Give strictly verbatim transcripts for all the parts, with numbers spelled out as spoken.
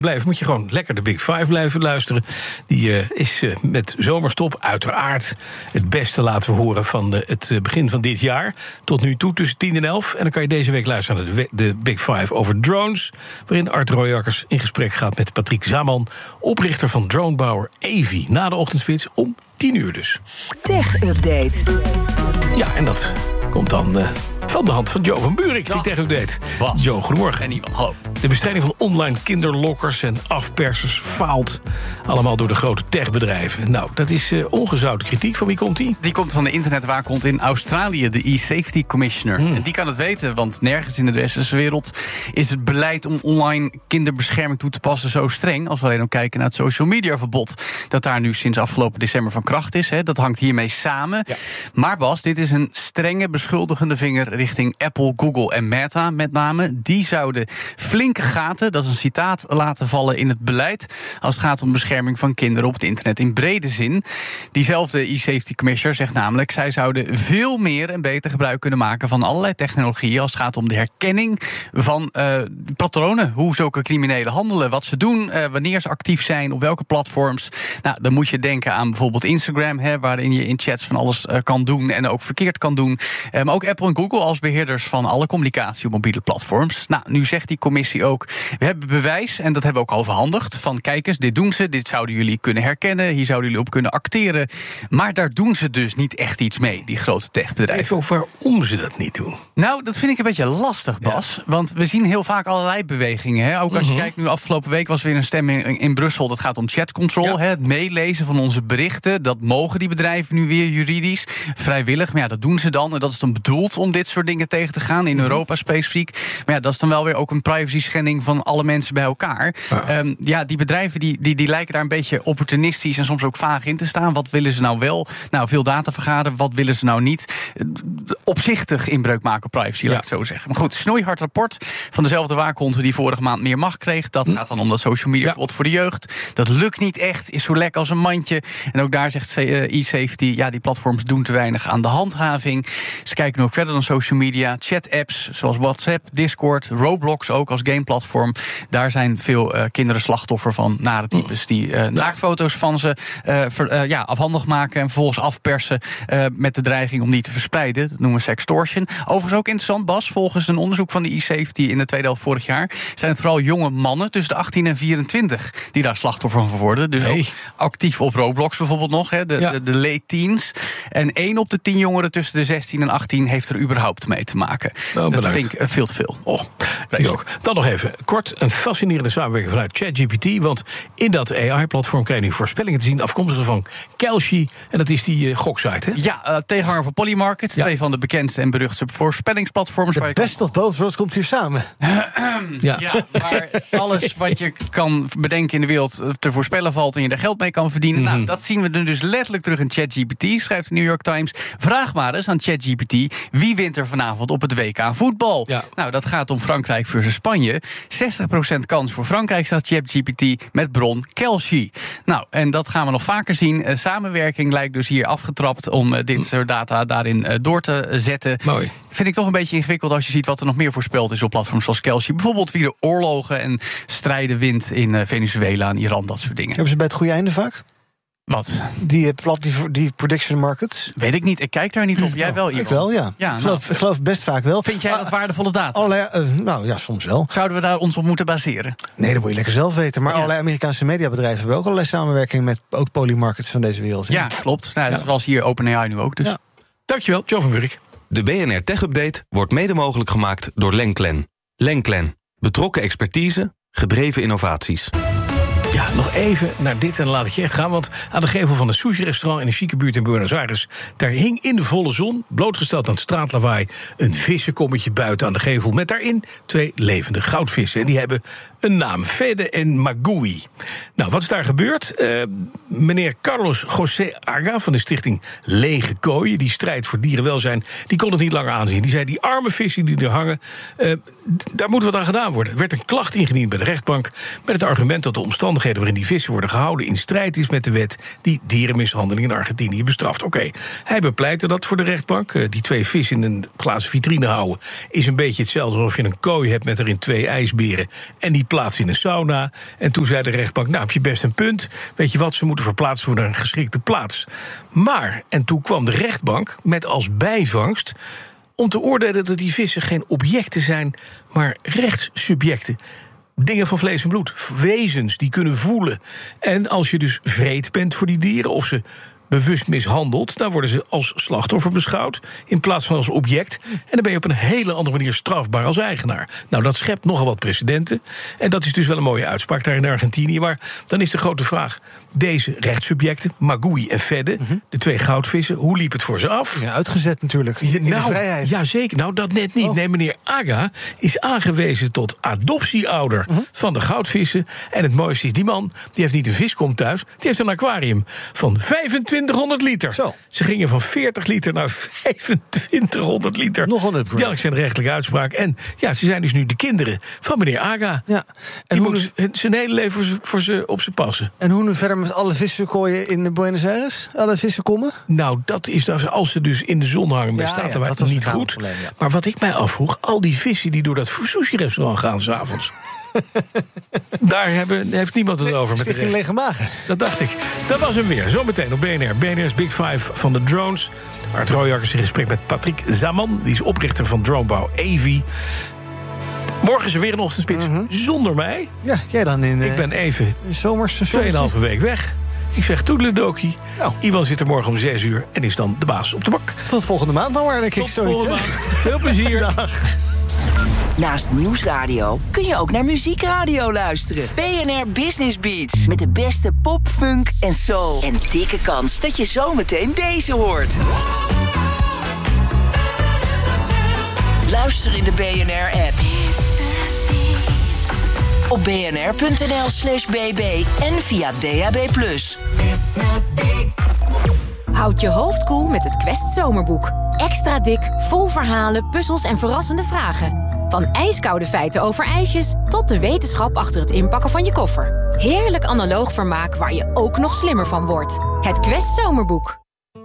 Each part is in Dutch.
blijven, moet je gewoon lekker de Big Five blijven luisteren. Die uh, is uh, met zomerstop uiteraard het beste laten we horen van uh, het uh, begin van dit jaar. Tot nu toe tussen tien en elf. En dan kan je deze week luisteren naar de, de Big Five over drones, waarin Art Royakkers in gesprek gaat met Patrick Zaman, oprichter van dronebouwer Evi. Na de ochtendspits om tien uur dus. Tech Update. Ja, en dat komt dan uh, van de hand van Joe van Buurik, die Tech Update. Was. Joe, goedemorgen. En Ivan, hallo. De bestrijding van online kinderlokkers en afpersers faalt. Allemaal door de grote techbedrijven. Nou, dat is uh, ongezouten kritiek. Van wie komt die? Die komt van de internetwaakhond in Australië, de e-safety commissioner. Hmm. En die kan het weten, want nergens in de westerse wereld is het beleid om online kinderbescherming toe te passen zo streng. Als we alleen ook kijken naar het social media verbod, dat daar nu sinds afgelopen december van kracht is. Hè. Dat hangt hiermee samen. Ja. Maar Bas, dit is een strenge beschuldigende vinger richting Apple, Google en Meta met name. Die zouden flinke gaten, dat is een citaat, laten vallen in het beleid als het gaat om bescherming van kinderen op het internet in brede zin. Diezelfde e-safety commissioner zegt namelijk, zij zouden veel meer en beter gebruik kunnen maken van allerlei technologieën als het gaat om de herkenning van uh, patronen, hoe zulke criminelen handelen, wat ze doen, uh, wanneer ze actief zijn, op welke platforms. Nou, dan moet je denken aan bijvoorbeeld Instagram, hè, waarin je in chats van alles uh, kan doen en ook verkeerd kan doen. Uh, maar ook Apple en Google als beheerders van alle communicatie op mobiele platforms. Nou, nu zegt die commissie ook, we hebben bewijs, en dat hebben we ook overhandigd, van kijk eens, dit doen ze, dit zouden jullie kunnen herkennen, hier zouden jullie op kunnen acteren. Maar daar doen ze dus niet echt iets mee, die grote techbedrijven. Weet je ook waarom ze dat niet doen? Nou, dat vind ik een beetje lastig, Bas. Ja. Want we zien heel vaak allerlei bewegingen. Hè? Ook als je mm-hmm. kijkt, nu afgelopen week was weer een stemming in, in Brussel. Dat gaat om chatcontrol, ja. hè? Het meelezen van onze berichten. Dat mogen die bedrijven nu weer juridisch, vrijwillig. Maar ja, dat doen ze dan. En dat is dan bedoeld om dit soort dingen tegen te gaan, in mm-hmm. Europa specifiek. Maar ja, dat is dan wel weer ook een privacy-schending van alle mensen bij elkaar. Ja, um, ja die bedrijven die, die, die lijken daar een beetje opportunistisch en soms ook vaag in te staan. Wat willen ze nou wel? Nou, veel data vergaderen. Wat willen ze nou niet? Opzichtig inbreuk maken op privacy, ja. laat ik het zo zeggen. Maar goed, snoeihard rapport van dezelfde waakhond die vorige maand meer macht kreeg. Dat hm. gaat dan om dat social media verbod ja. voor de jeugd. Dat lukt niet echt, is zo lek als een mandje. En ook daar zegt e-safety, ja, die platforms doen te weinig aan de handhaving. Ze kijken nu ook verder dan social media. Chat-apps zoals WhatsApp, Discord, Roblox ook als gameplatform. Daar zijn veel uh, kinderen slachtoffer van nare types die uh, naaktfoto's van ze uh, ver, uh, ja, afhandig maken en vervolgens afpersen uh, met de dreiging om die te verspreiden. Dat noemen we sextortion. Overigens ook interessant, Bas, volgens een onderzoek van de e-safety in de tweede helft vorig jaar zijn het vooral jonge mannen tussen de achttien en vierentwintig die daar slachtoffer van worden. Dus hey. ook actief op Roblox bijvoorbeeld nog, hè, de, ja. de, de late teens. En één op de tien jongeren tussen de zestien en achttien heeft er überhaupt mee te maken. Oh, dat vind ik uh, veel te veel. Oh, ik ook. Dan nog even kort een fascinerende samenwerking vanuit ChatGPT, want in dat A I-platform krijg je nu voorspellingen te zien afkomstig van Kalshi, en dat is die uh, goksite, hè? Ja, uh, tegenhanger van Polymarket, ja. twee van de bekendste en beruchtste voorspellingsplatforms. De best of both worlds komt hier samen. ja. ja, maar alles wat je kan bedenken in de wereld te voorspellen valt en je daar geld mee kan verdienen. Mm-hmm. Nou, dat zien we dus letterlijk terug in ChatGPT, schrijft de New York Times. Vraag maar eens aan ChatGPT, wie wint er vanavond op het W K voetbal? Ja. Nou, dat gaat om Frankrijk versus Spanje. zestig procent kans voor Frankrijk, staat ChatGPT met bron Kalshi. Nou, en dat gaan we nog vaker zien. Uh, samenwerking lijkt dus hier afgetrapt om uh, dit soort data daarin uh, door te zetten. Mooi. Vind ik toch een beetje ingewikkeld als je ziet wat er nog meer voorspeld is op platforms zoals Kalshi. Bijvoorbeeld wie de oorlogen en strijden wint in uh, Venezuela en Iran, dat soort dingen. Hebben ze bij het goede einde vaak? Wat? Die, die, die prediction markets? Weet ik niet, ik kijk daar niet op. Jij wel, Ivan? Ik wel, ja. ja ik, geloof, nou, ik geloof best vaak wel. Vind jij dat waardevolle data? Allerlei, uh, nou ja, soms wel. Zouden we daar ons op moeten baseren? Nee, dat moet je lekker zelf weten. Maar ja. allerlei Amerikaanse mediabedrijven hebben ook allerlei samenwerking met ook polymarkets van deze wereld. Ja, ja klopt. Nou, ja. Zoals hier OpenAI nu ook. Dus. Ja. Dankjewel, Joe van Buurik. De B N R Tech Update wordt mede mogelijk gemaakt door Lenklen. Lenklen. Betrokken expertise, gedreven innovaties. Ja, nog even naar dit en dan laat ik je echt gaan. Want aan de gevel van een sushi-restaurant in een chique buurt in Buenos Aires, daar hing in de volle zon, blootgesteld aan het straatlawaai, een vissenkommetje buiten aan de gevel met daarin twee levende goudvissen. En die hebben een naam, Fede en Magui. Nou, wat is daar gebeurd? Uh, meneer Carlos José Aga van de stichting Lege Kooien, die strijdt voor dierenwelzijn, die kon het niet langer aanzien. Die zei, die arme vissen die er hangen, uh, daar moet wat aan gedaan worden. Er werd een klacht ingediend bij de rechtbank met het argument dat de omstandigheden waarin die vissen worden gehouden in strijd is met de wet die dierenmishandeling in Argentinië bestraft. Oké, okay. Hij bepleitte dat voor de rechtbank. Uh, die twee vissen in een glazen vitrine houden is een beetje hetzelfde alsof je een kooi hebt met erin twee ijsberen en die plaatsen in een sauna. En toen zei de rechtbank, nou heb je best een punt. Weet je wat, ze moeten verplaatst worden naar een geschikte plaats. Maar, en toen kwam de rechtbank met als bijvangst om te oordelen dat die vissen geen objecten zijn, maar rechtssubjecten. Dingen van vlees en bloed, wezens die kunnen voelen. En als je dus wreed bent voor die dieren of ze bewust mishandeld, dan worden ze als slachtoffer beschouwd in plaats van als object. En dan ben je op een hele andere manier strafbaar als eigenaar. Nou, dat schept nogal wat precedenten. En dat is dus wel een mooie uitspraak daar in Argentinië. Maar dan is de grote vraag, deze rechtssubjecten, Magui en Fedde, mm-hmm. de twee goudvissen, hoe liep het voor ze af? Ja, uitgezet natuurlijk, in nou, de vrijheid. Ja, zeker. Nou, dat net niet. Oh. Nee, meneer Aga is aangewezen tot adoptieouder mm-hmm. van de goudvissen. En het mooiste is, die man, die heeft niet een viskom thuis, die heeft een aquarium van vijfentwintighonderd liter. Zo. Ze gingen van veertig liter naar vijfentwintighonderd liter. Nog een upgrade. Ja, zijn rechtelijke uitspraak. En ja, ze zijn dus nu de kinderen van meneer Aga. Ja. En die hoe moet nu, zijn hele leven voor ze, voor ze op ze passen. En hoe nu verder met alle vissenkooien in Buenos Aires? Alle vissenkommen? Nou, dat is dan, als ze dus in de zon hangen, ja, staat er ja, niet goed. Probleem, ja. Maar wat ik mij afvroeg, al die vissen die door dat sushi-restaurant gaan s'avonds. Daar hebben, heeft niemand het over met de recht. Lege magen. Dat dacht ik. Dat was hem weer. Zometeen op B N R. B N R's Big Five van de drones. Art Rooijakkers in gesprek met Patrick Zaman. Die is oprichter van dronebouw Evi. Morgen is er weer een ochtendspits mm-hmm. zonder mij. Ja, jij dan in... Ik ben even zomers, tweeënhalve week weg. Ik zeg toedeledokie. Nou. Ivan zit er morgen om zes uur en is dan de baas op de bak. Tot volgende maand dan maar, denk ik. Tot volgende maand. Veel plezier. Dag. Naast Nieuwsradio kun je ook naar Muziekradio luisteren. B N R Business Beats. Met de beste pop, funk en soul. En dikke kans dat je zometeen deze hoort. Luister in de B N R-app. Op bnr.nl slash bb en via D A B plus. Houd je hoofd koel met het Quest Zomerboek. Extra dik, vol verhalen, puzzels en verrassende vragen. Van ijskoude feiten over ijsjes tot de wetenschap achter het inpakken van je koffer. Heerlijk analoog vermaak waar je ook nog slimmer van wordt. Het Quest Zomerboek.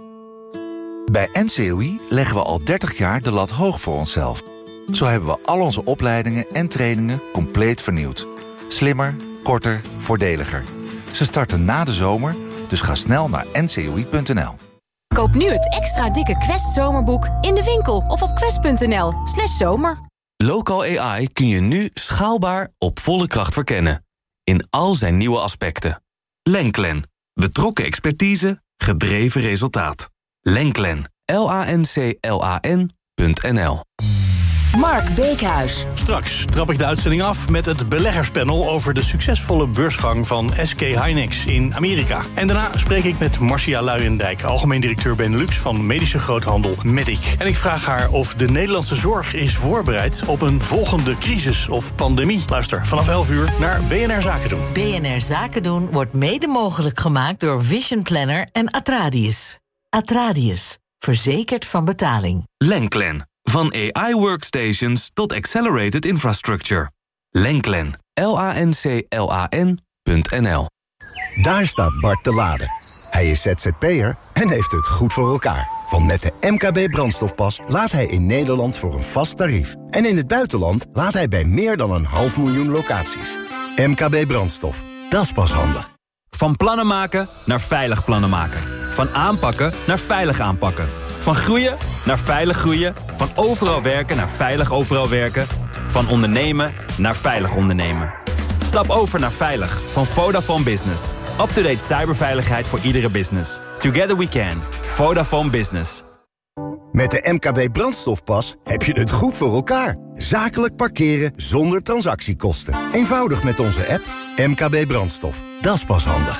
Bij N C O I leggen we al dertig jaar de lat hoog voor onszelf. Zo hebben we al onze opleidingen en trainingen compleet vernieuwd. Slimmer, korter, voordeliger. Ze starten na de zomer, dus ga snel naar n c o i punt n l. Koop nu het extra dikke Quest Zomerboek in de winkel of op quest punt n l slash zomer. Local A I kun je nu schaalbaar op volle kracht verkennen. In al zijn nieuwe aspecten. Lenklen. Betrokken expertise, gedreven resultaat. Lenklen. L A N C L A N punt n l. Mark Beekhuis. Straks trap ik de uitzending af met het beleggerspanel over de succesvolle beursgang van S K Hynix in Amerika. En daarna spreek ik met Marcia Luijendijk, algemeen directeur Benelux van medische groothandel Medic. En ik vraag haar of de Nederlandse zorg is voorbereid op een volgende crisis of pandemie. Luister vanaf elf uur naar B N R Zaken doen. B N R Zaken doen wordt mede mogelijk gemaakt door Vision Planner en Atradius. Atradius, verzekerd van betaling. Lenklen. Van A I workstations tot accelerated infrastructure. Lenklen. L A N C L A N punt n l. Daar staat Bart te laden. Hij is Z Z P'er en heeft het goed voor elkaar. Want met de M K B brandstofpas laat hij in Nederland voor een vast tarief. En in het buitenland laat hij bij meer dan een half miljoen locaties. M K B brandstof, dat is pas handig. Van plannen maken naar veilig plannen maken. Van aanpakken naar veilig aanpakken. Van groeien naar veilig groeien. Van overal werken naar veilig overal werken. Van ondernemen naar veilig ondernemen. Stap over naar veilig van Vodafone Business. Up-to-date cyberveiligheid voor iedere business. Together we can. Vodafone Business. Met de M K B brandstofpas heb je het goed voor elkaar. Zakelijk parkeren zonder transactiekosten. Eenvoudig met onze app M K B brandstof. Dat is pas handig.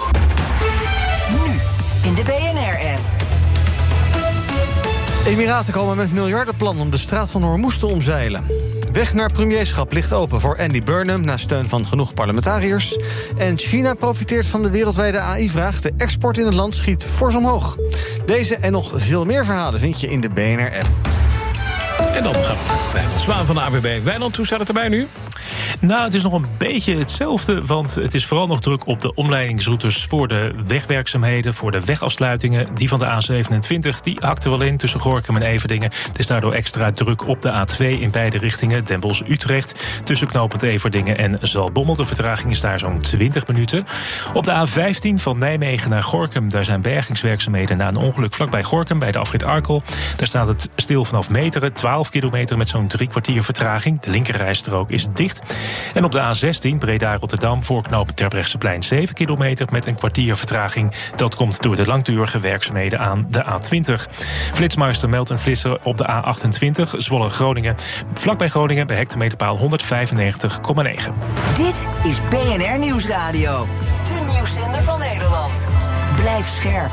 Nu in de B N R-app. Emiraten komen met miljardenplan om de straat van Hormuz te omzeilen. Weg naar premierschap ligt open voor Andy Burnham na steun van genoeg parlementariërs. En China profiteert van de wereldwijde A I-vraag. De export in het land schiet fors omhoog. Deze en nog veel meer verhalen vind je in de B N R-app. En dan gaan we naar Wijnand Zwaan van de A B B. Wijnand, hoe staat het erbij nu? Nou, het is nog een beetje hetzelfde, want het is vooral nog druk op de omleidingsroutes voor de wegwerkzaamheden, voor de wegafsluitingen. Die van de A zevenentwintig, die hakt er wel in tussen Gorinchem en Everdingen. Het is daardoor extra druk op de A twee in beide richtingen, Den Bosch-Utrecht, tussen knooppunt Everdingen en Zaltbommel. De vertraging is daar zo'n twintig minuten. Op de A vijftien van Nijmegen naar Gorinchem, daar zijn bergingswerkzaamheden na een ongeluk vlakbij Gorinchem, bij de afrit Arkel. Daar staat het stil vanaf Meteren, twaalf kilometer met zo'n drie kwartier vertraging. De linkerrijstrook is dicht. En op de A zestien Breda-Rotterdam voor knooppunt Terbrechtseplein zeven kilometer met een kwartier vertraging. Dat komt door de langdurige werkzaamheden aan de A twintig. Flitsmeister meldt een flitser op de A achtentwintig Zwolle-Groningen. Vlakbij Groningen bij hectometerpaal honderdvijfennegentig komma negen. Dit is B N R Nieuwsradio. De nieuwszender van Nederland. Blijf scherp.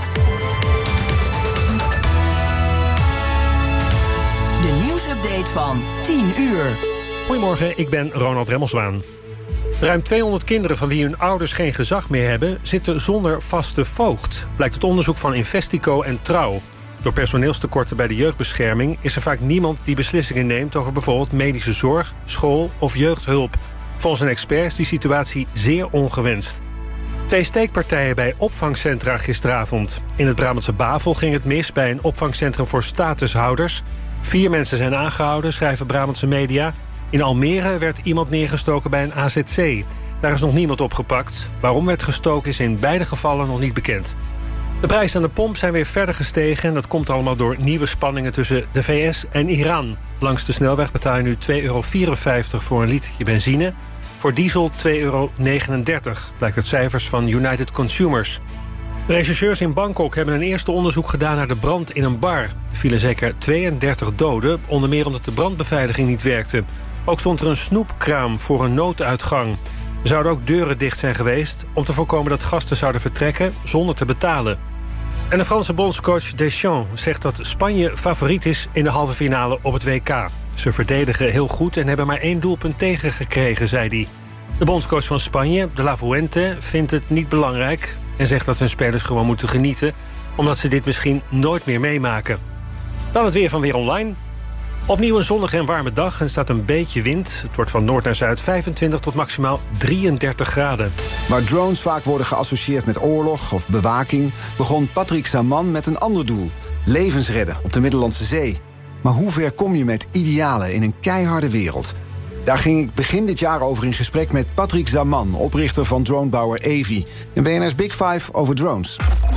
De nieuwsupdate van tien uur. Goedemorgen, ik ben Ronald Remmelswaan. Ruim tweehonderd kinderen van wie hun ouders geen gezag meer hebben, zitten zonder vaste voogd, blijkt het onderzoek van Investico en Trouw. Door personeelstekorten bij de jeugdbescherming is er vaak niemand die beslissingen neemt over bijvoorbeeld medische zorg, school of jeugdhulp. Volgens een expert is die situatie zeer ongewenst. Twee steekpartijen bij opvangcentra gisteravond. In het Brabantse Bavel ging het mis bij een opvangcentrum voor statushouders. Vier mensen zijn aangehouden, schrijven Brabantse media. In Almere werd iemand neergestoken bij een A Z C. Daar is nog niemand opgepakt. Waarom werd gestoken is in beide gevallen nog niet bekend. De prijzen aan de pomp zijn weer verder gestegen en dat komt allemaal door nieuwe spanningen tussen de V S en Iran. Langs de snelweg betaal je nu twee euro vierenvijftig voor een literje benzine. Voor diesel twee euro negenendertig, blijkt uit cijfers van United Consumers. De rechercheurs in Bangkok hebben een eerste onderzoek gedaan naar de brand in een bar. Er vielen zeker tweeëndertig doden, onder meer omdat de brandbeveiliging niet werkte. Ook stond er een snoepkraam voor een nooduitgang. Er zouden ook deuren dicht zijn geweest om te voorkomen dat gasten zouden vertrekken zonder te betalen. En de Franse bondscoach Deschamps zegt dat Spanje favoriet is in de halve finale op het W K. Ze verdedigen heel goed en hebben maar één doelpunt tegengekregen, zei hij. De bondscoach van Spanje, De La Fuente, vindt het niet belangrijk en zegt dat hun spelers gewoon moeten genieten, omdat ze dit misschien nooit meer meemaken. Dan het weer van Weer Online. Opnieuw een zonnige en warme dag en staat een beetje wind. Het wordt van noord naar zuid vijfentwintig tot maximaal drieëndertig graden. Waar drones vaak worden geassocieerd met oorlog of bewaking, begon Patrick Zaman met een ander doel: levens redden op de Middellandse Zee. Maar hoe ver kom je met idealen in een keiharde wereld? Daar ging ik begin dit jaar over in gesprek met Patrick Zaman, oprichter van dronebouwer Evi, in B N R's Big Five over drones.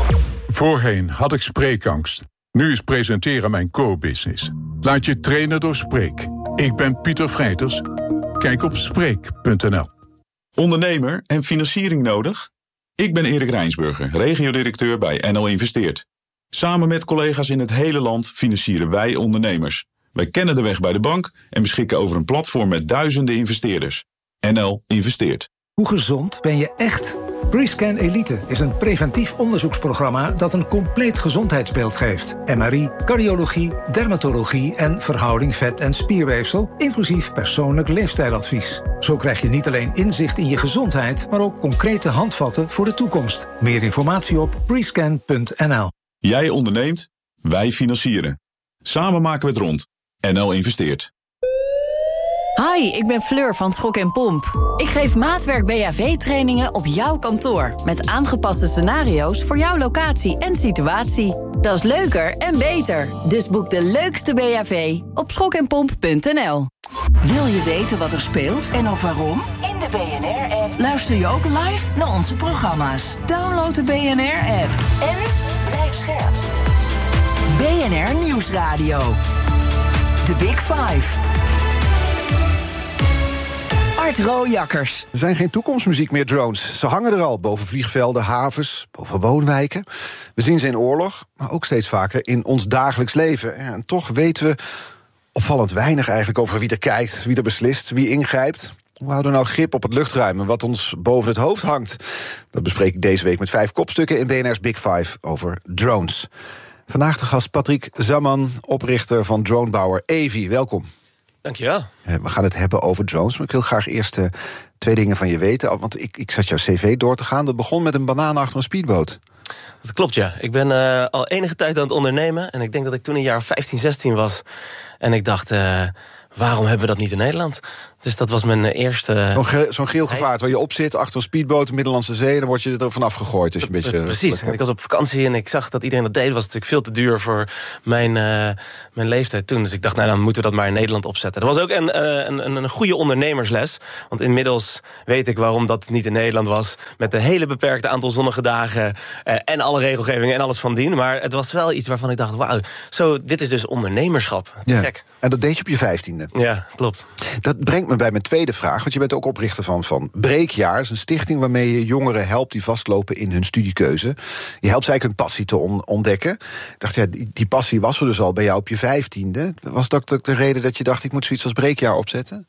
Voorheen had ik spreekangst. Nu is presenteren mijn core business. Laat je trainen door Spreek. Ik ben Pieter Vrijters. Kijk op spreek punt n l. Ondernemer en financiering nodig? Ik ben Erik Rijnsburger, regio-directeur bij N L Investeert. Samen met collega's in het hele land financieren wij ondernemers. Wij kennen de weg bij de bank en beschikken over een platform met duizenden investeerders. N L Investeert. Hoe gezond ben je echt? Prescan Elite is een preventief onderzoeksprogramma dat een compleet gezondheidsbeeld geeft. M R I, cardiologie, dermatologie en verhouding vet- en spierweefsel, inclusief persoonlijk leefstijladvies. Zo krijg je niet alleen inzicht in je gezondheid, maar ook concrete handvatten voor de toekomst. Meer informatie op prescan punt n l. Jij onderneemt, wij financieren. Samen maken we het rond. N L Investeert. Hi, ik ben Fleur van Schok en Pomp. Ik geef maatwerk B H V-trainingen op jouw kantoor, met aangepaste scenario's voor jouw locatie en situatie. Dat is leuker en beter. Dus boek de leukste B H V op schok en pomp punt n l. Wil je weten wat er speelt en ook waarom? In de B N R-app luister je ook live naar onze programma's. Download de B N R-app en blijf scherp. B N R Nieuwsradio. The Big Five. Art Rooijakkers. Er zijn geen toekomstmuziek meer, drones. Ze hangen er al, boven vliegvelden, havens, boven woonwijken. We zien ze in oorlog, maar ook steeds vaker in ons dagelijks leven. En toch weten we opvallend weinig eigenlijk over wie er kijkt, wie er beslist, wie ingrijpt. Hoe houden we nou grip op het luchtruim en wat ons boven het hoofd hangt? Dat bespreek ik deze week met vijf kopstukken in B N R's Big Five over drones. Vandaag de gast Patrick Zaman, oprichter van dronebouwer Evi. Welkom. Dankjewel. We gaan het hebben over drones, maar ik wil graag eerst uh, twee dingen van je weten. Want ik, ik zat jouw cv door te gaan. Dat begon met een banaan achter een speedboot. Dat klopt, ja. Ik ben uh, al enige tijd aan het ondernemen. En ik denk dat ik toen een jaar vijftien, zestien was. En ik dacht, uh, waarom hebben we dat niet in Nederland? Dus dat was mijn eerste... Zo'n, ge- zo'n geel gevaart waar je op zit, achter een speedboot in de Middellandse Zee... dan word je er vanaf gegooid. Dus je een beetje, Precies. En ik was op vakantie en ik zag dat iedereen dat deed. Het was natuurlijk veel te duur voor mijn, uh, mijn leeftijd toen. Dus ik dacht, nou, dan moeten we dat maar in Nederland opzetten. Dat was ook een, uh, een, een, een goede ondernemersles. Want inmiddels weet ik waarom dat niet in Nederland was. Met een hele beperkte aantal zonnige dagen... Uh, en alle regelgevingen en alles van dien. Maar het was wel iets waarvan ik dacht, wauw, zo, dit is dus ondernemerschap. Ja. Gek. En dat deed je op je vijftiende. Ja, klopt. Dat brengt me bij mijn tweede vraag. Want je bent ook oprichter van, van Breekjaar. Dat is een stichting waarmee je jongeren helpt die vastlopen in hun studiekeuze. Je helpt ze eigenlijk hun passie te on- ontdekken. Ik dacht, ja, die, die passie was er dus al bij jou op je vijftiende. Was dat ook de reden dat je dacht, ik moet zoiets als Breekjaar opzetten?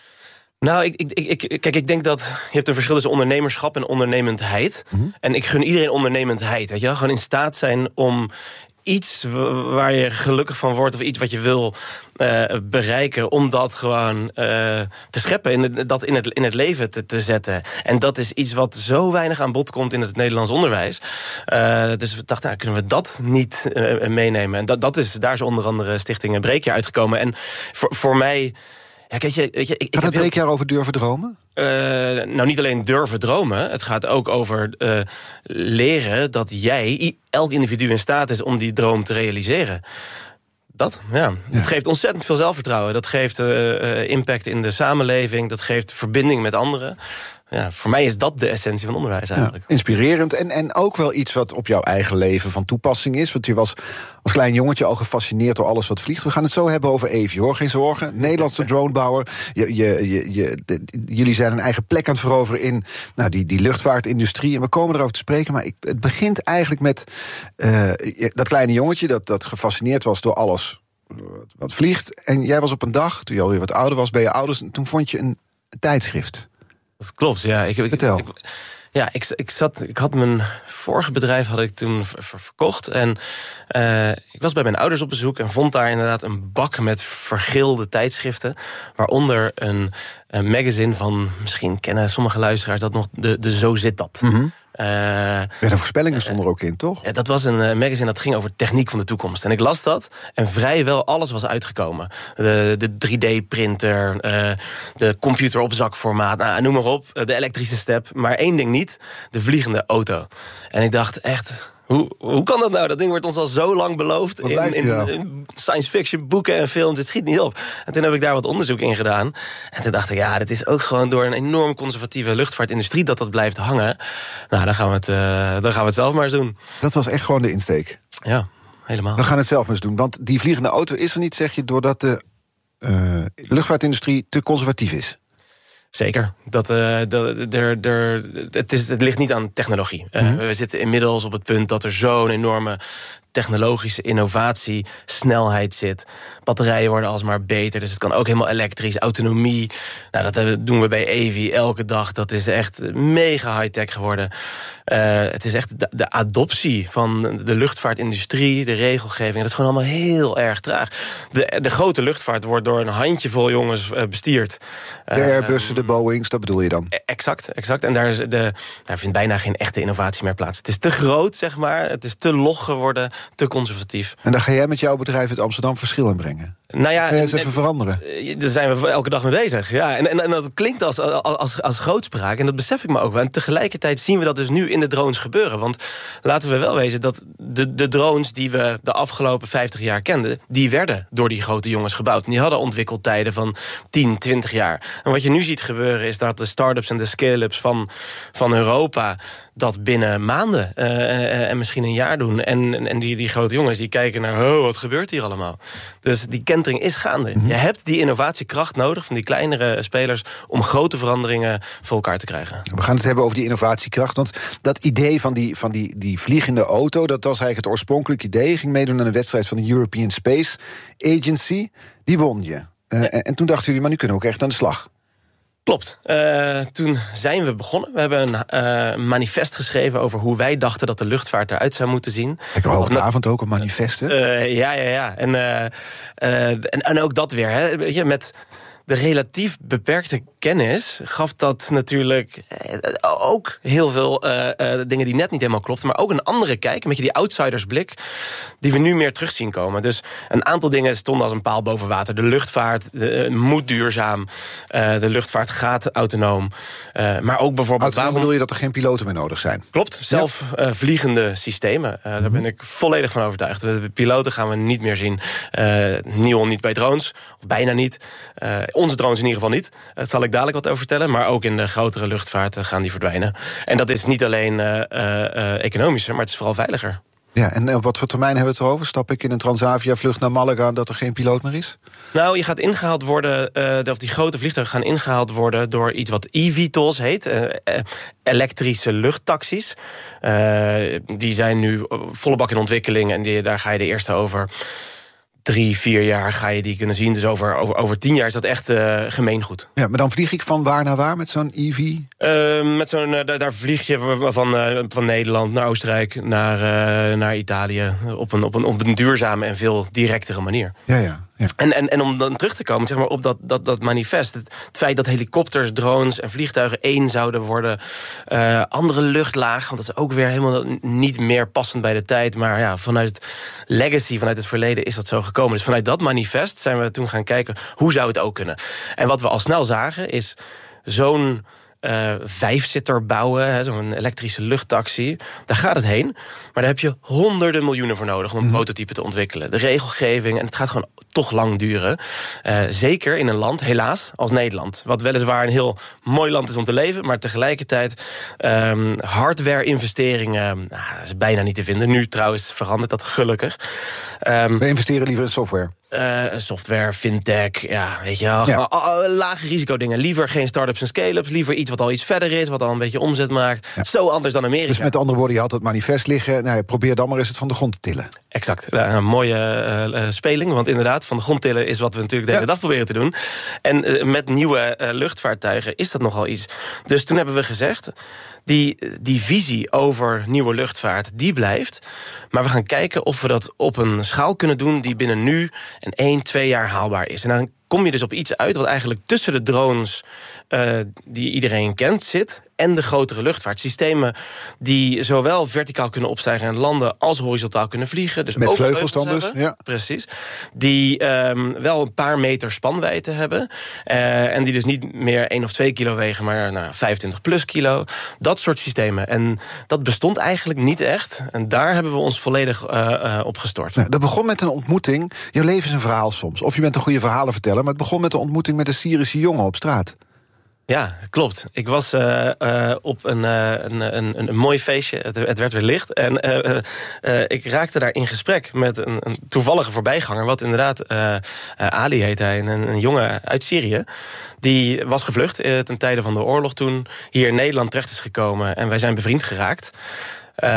Nou, ik, ik, ik, kijk, ik denk dat je hebt een verschil tussen ondernemerschap en ondernemendheid. Mm-hmm. En ik gun iedereen ondernemendheid. Weet je wel? Gewoon in staat zijn om iets waar je gelukkig van wordt of iets wat je wil uh, bereiken, om dat gewoon uh, te scheppen, in het, dat in het, in het leven te, te zetten. En dat is iets wat zo weinig aan bod komt in het Nederlands onderwijs. Uh, dus we dachten, nou, kunnen we dat niet uh, meenemen? En dat, dat is, daar is onder andere Stichting Breekjaar uitgekomen. En voor, voor mij... Ja, kijk je, weet je, ik, Gaat het ik Breekjaar heel... over durven dromen? Uh, nou, niet alleen durven dromen. Het gaat ook over uh, leren dat jij, elk individu in staat is om die droom te realiseren. Dat, ja. ja. Het geeft ontzettend veel zelfvertrouwen. Dat geeft uh, impact in de samenleving. Dat geeft verbinding met anderen. Ja, voor mij is dat de essentie van onderwijs eigenlijk. Ja, inspirerend en, en ook wel iets wat op jouw eigen leven van toepassing is. Want je was als klein jongetje al gefascineerd door alles wat vliegt. We gaan het zo hebben over Evi, hoor, geen zorgen. Nederlandse dronebouwer. Je, je, je, je, de, jullie zijn een eigen plek aan het veroveren in nou, die, die luchtvaartindustrie. En we komen erover te spreken, maar ik, het begint eigenlijk met uh, dat kleine jongetje dat, dat gefascineerd was door alles wat vliegt. En jij was op een dag, toen je alweer wat ouder was, bij je ouders, en toen vond je een, een tijdschrift. Dat klopt, ja. Ik, ik, Vertel. Ik, ja, ik, ik, zat, ik had mijn vorige bedrijf had ik toen ver, ver, verkocht. En uh, ik was bij mijn ouders op bezoek en vond daar inderdaad een bak met vergeelde tijdschriften. Waaronder een, een magazine van, misschien kennen sommige luisteraars dat nog, de, de Zo Zit Dat. Mm-hmm. Uh, ja, de voorspellingen stonden er ook in, toch? Ja, dat was een uh, magazine dat ging over techniek van de toekomst. En ik las dat en vrijwel alles was uitgekomen. De, de drie D-printer, uh, de computer op zakformaat, nou, noem maar op. De elektrische step. Maar één ding niet, de vliegende auto. En ik dacht echt... Hoe, hoe kan dat nou? Dat ding wordt ons al zo lang beloofd in, in, in, in science fiction boeken en films. Het schiet niet op. En toen heb ik daar wat onderzoek in gedaan. En toen dacht ik, ja, dit is ook gewoon door een enorm conservatieve luchtvaartindustrie dat dat blijft hangen. Nou, dan gaan we het, uh, dan gaan we het zelf maar eens doen. Dat was echt gewoon de insteek. Ja, helemaal. We gaan het zelf maar eens doen. Want die vliegende auto is er niet, zeg je, doordat de uh, luchtvaartindustrie te conservatief is. Zeker. Dat, uh, dat, er, er, het, is, het ligt niet aan technologie. Uh, mm-hmm. We zitten inmiddels op het punt dat er zo'n enorme technologische innovatie, snelheid zit. Batterijen worden alsmaar beter, dus het kan ook helemaal elektrisch. Autonomie, nou, dat doen we bij Evi elke dag. Dat is echt mega high-tech geworden. Uh, het is echt de, de adoptie van de luchtvaartindustrie, de regelgeving. Dat is gewoon allemaal heel erg traag. De, de grote luchtvaart wordt door een handjevol jongens uh, bestuurd. De Airbussen, uh, de Boeings, dat bedoel je dan? Exact, exact. En daar, is de, daar vindt bijna geen echte innovatie meer plaats. Het is te groot, zeg maar. Het is te log geworden, te conservatief. En daar ga jij met jouw bedrijf uit Amsterdam verschil in brengen? Nou ja, ga jij eens even veranderen? Daar zijn we elke dag mee bezig. Ja, en, en, en dat klinkt als, als, als grootspraak. En dat besef ik me ook wel. En tegelijkertijd zien we dat dus nu in de drones gebeuren. Want laten we wel wezen dat de, de drones die we de afgelopen vijftig jaar kenden, die werden door die grote jongens gebouwd. En die hadden ontwikkeltijden van tien, twintig jaar. En wat je nu ziet gebeuren is dat de start-ups en de scale-ups van, van Europa dat binnen maanden uh, en misschien een jaar doen. En, en die, die grote jongens die kijken naar, oh, wat gebeurt hier allemaal? Dus die kentering is gaande. Mm-hmm. Je hebt die innovatiekracht nodig van die kleinere spelers om grote veranderingen voor elkaar te krijgen. We gaan het hebben over die innovatiekracht. Want dat idee van die, van die, die vliegende auto, dat was eigenlijk het oorspronkelijke idee. Je ging meedoen aan een wedstrijd van de European Space Agency. Die won je. Uh, ja. en, en toen dachten jullie, maar nu kunnen we ook echt aan de slag. Klopt. Uh, toen zijn we begonnen. We hebben een uh, manifest geschreven over hoe wij dachten dat de luchtvaart eruit zou moeten zien. Lekker hoogdravend ook, een manifest, hè? Uh, ja, ja, ja. En, uh, uh, en, en ook dat weer, hè. Weet je, met de relatief beperkte kennis gaf dat natuurlijk ook heel veel uh, uh, dingen die net niet helemaal klopten, maar ook een andere kijk, een beetje die outsidersblik, die we nu meer terug zien komen. Dus een aantal dingen stonden als een paal boven water. De luchtvaart de, uh, moet duurzaam, uh, de luchtvaart gaat autonoom. Uh, maar ook bijvoorbeeld... Autonoom waarom... bedoel je dat er geen piloten meer nodig zijn? Klopt, zelfvliegende ja. uh, systemen. Uh, daar ben ik volledig van overtuigd. De piloten gaan we niet meer zien. Uh, Nieuw niet bij drones, of bijna niet. Uh, onze drones in ieder geval niet. Daar zal ik dadelijk wat over vertellen. Maar ook in de grotere luchtvaart uh, gaan die verdwijnen. En dat is niet alleen uh, uh, uh, economischer, maar het is vooral veiliger. Ja, en op wat voor termijn hebben we het erover? Stap ik in een Transavia-vlucht naar Malaga dat er geen piloot meer is? Nou, je gaat ingehaald worden, uh, of die grote vliegtuigen gaan ingehaald worden door iets wat e V T O L's heet. Uh, uh, elektrische luchttaxis. Uh, die zijn nu volle bak in ontwikkeling en die, daar ga je de eerste over... Drie, vier jaar ga je die kunnen zien. Dus over, over, over tien jaar is dat echt uh, gemeengoed. Ja, maar dan vlieg ik van waar naar waar met zo'n E V? Uh, met zo'n, uh, daar, daar vlieg je van, uh, van Nederland naar Oostenrijk, naar, uh, naar Italië. Op een, op, een, op een duurzame en veel directere manier. Ja, ja. Ja. En, en, en om dan terug te komen zeg maar, op dat, dat, dat manifest. Het, het feit dat helikopters, drones en vliegtuigen één zouden worden. Uh, andere luchtlaag, want dat is ook weer helemaal niet meer passend bij de tijd. Maar ja, vanuit het legacy, vanuit het verleden is dat zo gekomen. Dus vanuit dat manifest zijn we toen gaan kijken, hoe zou het ook kunnen? En wat we al snel zagen is zo'n... Uh, vijfzitter bouwen, zo'n elektrische luchttaxi. Daar gaat het heen. Maar daar heb je honderden miljoenen voor nodig om een mm-hmm. prototype te ontwikkelen. De regelgeving, en het gaat gewoon toch lang duren. Uh, zeker in een land, helaas, als Nederland. Wat weliswaar een heel mooi land is om te leven, maar tegelijkertijd um, hardware-investeringen uh, is bijna niet te vinden. Nu trouwens verandert dat gelukkig. Um, We investeren liever in software. Uh, software, fintech, ja, weet je wel. Ja. Lage risicodingen. Liever geen start-ups en scale-ups. Liever iets wat al iets verder is, wat al een beetje omzet maakt. Ja. Zo anders dan Amerika. Dus met andere woorden, je had het manifest liggen. Nou, probeer dan maar eens het van de grond te tillen. Exact. Ja, een mooie uh, speling. Want inderdaad, van de grond tillen is wat we natuurlijk de hele ja. dag proberen te doen. En uh, met nieuwe uh, luchtvaartuigen is dat nogal iets. Dus toen hebben we gezegd, Die, die visie over nieuwe luchtvaart, die blijft. Maar we gaan kijken of we dat op een schaal kunnen doen die binnen nu en één, twee jaar haalbaar is. En dan kom je dus op iets uit wat eigenlijk tussen de drones uh, die iedereen kent zit en de grotere luchtvaartsystemen die zowel verticaal kunnen opstijgen en landen als horizontaal kunnen vliegen. Dus met ook vleugels dan dus? Ja. Precies. Die um, wel een paar meter spanwijdte hebben. Uh, en die dus niet meer één of twee kilo wegen, maar nou, vijfentwintig plus kilo. Dat soort systemen. En dat bestond eigenlijk niet echt. En daar hebben we ons volledig uh, uh, op gestort. Ja, dat begon met een ontmoeting. Jouw leven is een verhaal soms. Of je bent een goede verhalenverteller, maar het begon met een ontmoeting met een Syrische jongen op straat. Ja, klopt. Ik was uh, uh, op een, uh, een, een, een mooi feestje. Het, het werd weer licht. En uh, uh, ik raakte daar in gesprek met een, een toevallige voorbijganger. Wat inderdaad, uh, uh, Ali heet hij, een, een jongen uit Syrië. Die was gevlucht uh, ten tijde van de oorlog toen. Hier in Nederland terecht is gekomen. En wij zijn bevriend geraakt. Uh,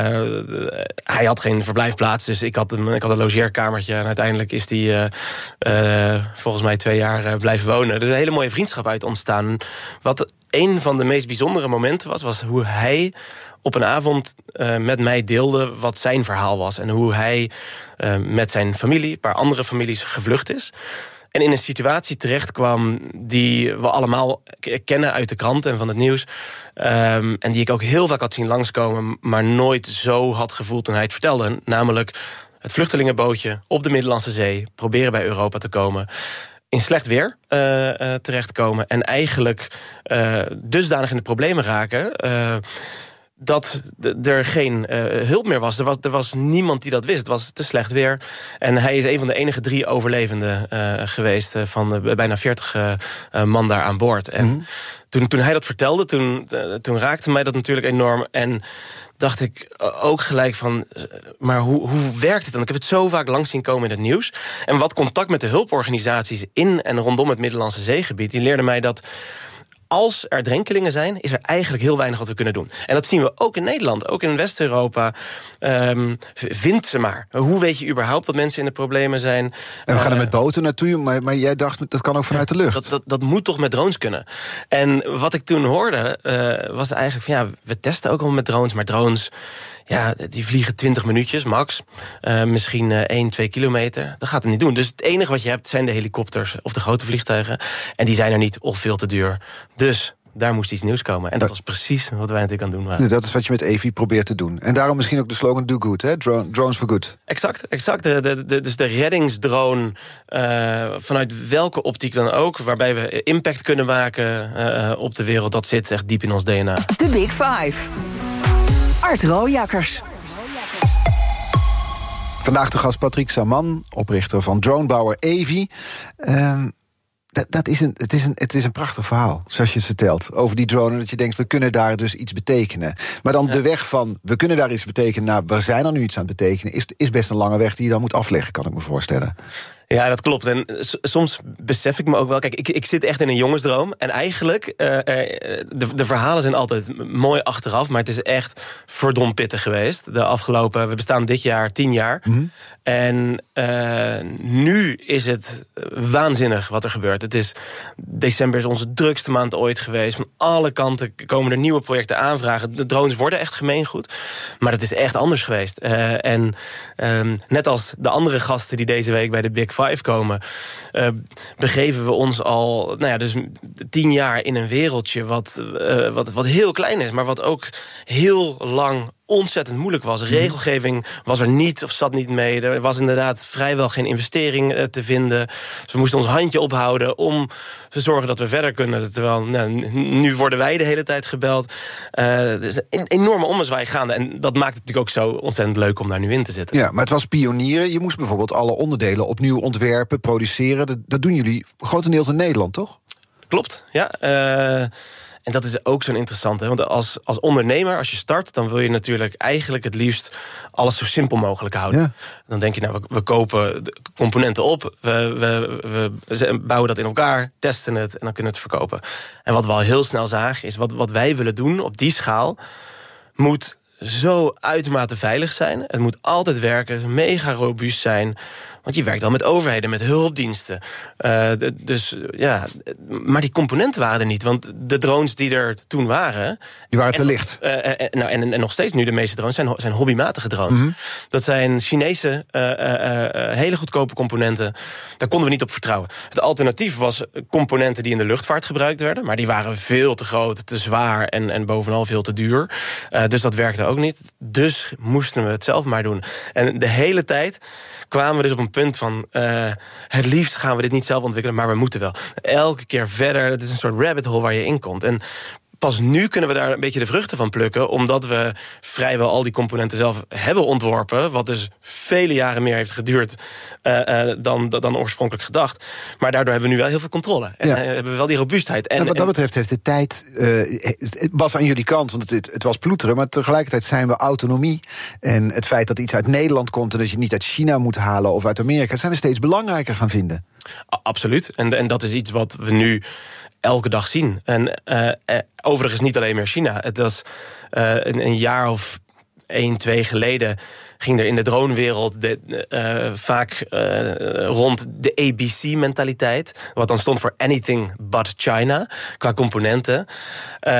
hij had geen verblijfplaats, dus ik had, een, ik had een logeerkamertje. En uiteindelijk is hij uh, uh, volgens mij twee jaar uh, blijven wonen. Er is een hele mooie vriendschap uit ontstaan. Wat een van de meest bijzondere momenten was, was hoe hij op een avond uh, met mij deelde wat zijn verhaal was. En hoe hij uh, met zijn familie, een paar andere families, gevlucht is. En in een situatie terecht kwam die we allemaal kennen uit de krant en van het nieuws. Um, en die ik ook heel vaak had zien langskomen, maar nooit zo had gevoeld toen hij het vertelde. Namelijk het vluchtelingenbootje op de Middellandse Zee, proberen bij Europa te komen, in slecht weer uh, uh, terechtkomen en eigenlijk uh, dusdanig in de problemen raken Uh, dat er geen uh, hulp meer was. Er, was. er was niemand die dat wist. Het was te slecht weer. En hij is een van de enige drie overlevenden uh, geweest uh, van uh, bijna veertig uh, uh, man daar aan boord. En mm-hmm. toen, toen hij dat vertelde, toen, uh, toen raakte mij dat natuurlijk enorm. En dacht ik ook gelijk van, maar hoe, hoe werkt het dan? Ik heb het zo vaak langs zien komen in het nieuws. En wat contact met de hulporganisaties in en rondom het Middellandse Zeegebied, die leerden mij dat als er drenkelingen zijn, is er eigenlijk heel weinig wat we kunnen doen. En dat zien we ook in Nederland, ook in West-Europa. Um, vind ze maar. Hoe weet je überhaupt dat mensen in de problemen zijn? En we gaan er uh, met boten naartoe, maar, maar jij dacht, dat kan ook vanuit de lucht. Dat, dat, dat moet toch met drones kunnen? En wat ik toen hoorde, uh, was eigenlijk van, ja, we testen ook al met drones, maar drones, ja, die vliegen twintig minuutjes, max. Uh, misschien uh, één, twee kilometer. Dat gaat hem niet doen. Dus het enige wat je hebt zijn de helikopters of de grote vliegtuigen. En die zijn er niet of veel te duur. Dus daar moest iets nieuws komen. En dat was precies wat wij natuurlijk aan het doen waren. Nee, dat is wat je met Evi probeert te doen. En daarom misschien ook de slogan Do Good, hè? Drone, drones for good. Exact, exact. De, de, de, dus de reddingsdrone, uh, vanuit welke optiek dan ook, waarbij we impact kunnen maken uh, op de wereld, dat zit echt diep in ons D N A. De Big Five. Art Rooijakkers. Vandaag de gast Patrick Saman, oprichter van dronebouwer Evi. Um, Dat, dat is een, het, is een, het is een prachtig verhaal, zoals je het vertelt. Over die drone, dat je denkt, we kunnen daar dus iets betekenen. Maar dan ja. de weg van, we kunnen daar iets betekenen, naar we zijn er nu iets aan het betekenen, is, is best een lange weg die je dan moet afleggen, kan ik me voorstellen. Ja, dat klopt. En soms besef ik me ook wel... Kijk, ik, ik zit echt in een jongensdroom. En eigenlijk, uh, de, de verhalen zijn altijd mooi achteraf, maar het is echt verdomd pittig geweest. De afgelopen... We bestaan dit jaar tien jaar. Mm-hmm. En uh, nu is het waanzinnig wat er gebeurt. Het is... December is onze drukste maand ooit geweest. Van alle kanten komen er nieuwe projecten aanvragen. De drones worden echt gemeengoed. Maar het is echt anders geweest. Uh, en um, net als de andere gasten die deze week bij de Big Five komen, uh, begeven we ons al nou ja, dus tien jaar in een wereldje wat, uh, wat, wat heel klein is, maar wat ook heel lang ontzettend moeilijk was. Regelgeving was er niet of zat niet mee. Er was inderdaad vrijwel geen investering uh, te vinden. Dus we moesten ons handje ophouden om te zorgen dat we verder kunnen. Terwijl nou, nu worden wij de hele tijd gebeld. Uh, er is een enorme ommezwaai gaande. En dat maakt het natuurlijk ook zo ontzettend leuk om daar nu in te zitten. Ja, maar het was pionieren. Je moest bijvoorbeeld alle onderdelen opnieuw ontwerpen, produceren. Dat, dat doen jullie grotendeels in Nederland, toch? Klopt, ja. Uh, En dat is ook zo'n interessant, hè? Want als, als ondernemer, als je start, dan wil je natuurlijk eigenlijk het liefst alles zo simpel mogelijk houden. Ja. Dan denk je, nou, we, we kopen de componenten op, we, we, we bouwen dat in elkaar, testen het en dan kunnen we het verkopen. En wat we al heel snel zagen, is wat, wat wij willen doen op die schaal, moet zo uitermate veilig zijn. Het moet altijd werken, mega robuust zijn. Want je werkt al met overheden, met hulpdiensten. Uh, d- dus ja, maar die componenten waren er niet. Want de drones die er toen waren, die waren te licht. Uh, uh, nou, en, en nog steeds nu de meeste drones zijn, zijn hobbymatige drones. Mm-hmm. Dat zijn Chinese uh, uh, uh, hele goedkope componenten. Daar konden we niet op vertrouwen. Het alternatief was componenten die in de luchtvaart gebruikt werden, maar die waren veel te groot, te zwaar en, en bovenal veel te duur. Uh, dus dat werkte ook niet. Dus moesten we het zelf maar doen. En de hele tijd kwamen we dus op een punt van, uh, het liefst gaan we dit niet zelf ontwikkelen, maar we moeten wel. Elke keer verder, het is een soort rabbit hole waar je in komt. En pas nu kunnen we daar een beetje de vruchten van plukken, omdat we vrijwel al die componenten zelf hebben ontworpen, wat dus vele jaren meer heeft geduurd uh, uh, dan, dan oorspronkelijk gedacht. Maar daardoor hebben we nu wel heel veel controle. En ja. uh, hebben we wel die robuustheid. En, en wat dat betreft heeft de tijd, uh, het was aan jullie kant, want het, het was ploeteren, maar tegelijkertijd zijn we autonomie. En het feit dat iets uit Nederland komt en dat je het niet uit China moet halen of uit Amerika, zijn we steeds belangrijker gaan vinden. A- absoluut. En, en dat is iets wat we nu elke dag zien. En uh, uh, overigens niet alleen meer China. Het was uh, een, een jaar of één, twee geleden ging er in de dronewereld de, uh, vaak uh, rond de A B C-mentaliteit. Wat dan stond voor Anything But China, qua componenten. Uh,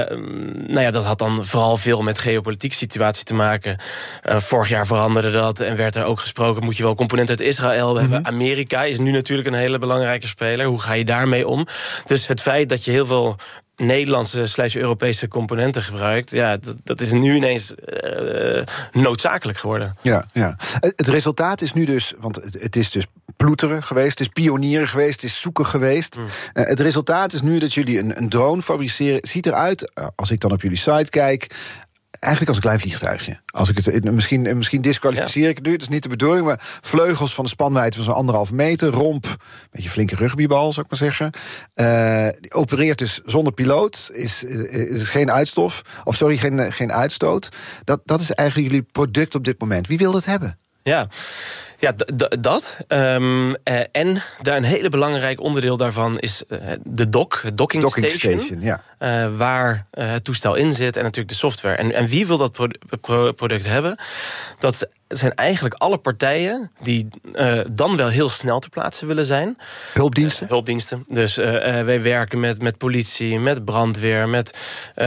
nou ja, dat had dan vooral veel met geopolitieke situatie te maken. Uh, vorig jaar veranderde dat en werd er ook gesproken, moet je wel componenten uit Israël hebben. Mm-hmm. Amerika is nu natuurlijk een hele belangrijke speler. Hoe ga je daarmee om? Dus het feit dat je heel veel Nederlandse slash Europese componenten gebruikt, ja, dat, dat is nu ineens uh, noodzakelijk geworden. Ja, ja. Het resultaat is nu dus, want het, het is dus ploeteren geweest, het is pionieren geweest, het is zoeken geweest. Mm. Uh, het resultaat is nu dat jullie een, een drone fabriceren. Ziet eruit, uh, als ik dan op jullie site kijk, eigenlijk als een klein vliegtuigje. Als ik het, misschien, misschien disqualificeer ja. ik het nu, dat is niet de bedoeling, maar vleugels van de spanwijdte van zo'n anderhalve meter, romp, een beetje flinke rugbybal, zou ik maar zeggen. Uh, die opereert dus zonder piloot, is, is geen uitstof, of sorry, geen, geen uitstoot. Dat, dat is eigenlijk jullie product op dit moment. Wie wil dat hebben? Ja. Ja, d- d- dat. Um, uh, en daar een hele belangrijk onderdeel daarvan is uh, de dock, het docking, docking station. station ja. uh, waar uh, het toestel in zit en natuurlijk de software. En, en wie wil dat pro- pro- product hebben? Dat zijn eigenlijk alle partijen die uh, dan wel heel snel ter plaatse willen zijn. Hulpdiensten? Uh, hulpdiensten. Dus uh, uh, wij werken met, met politie, met brandweer, met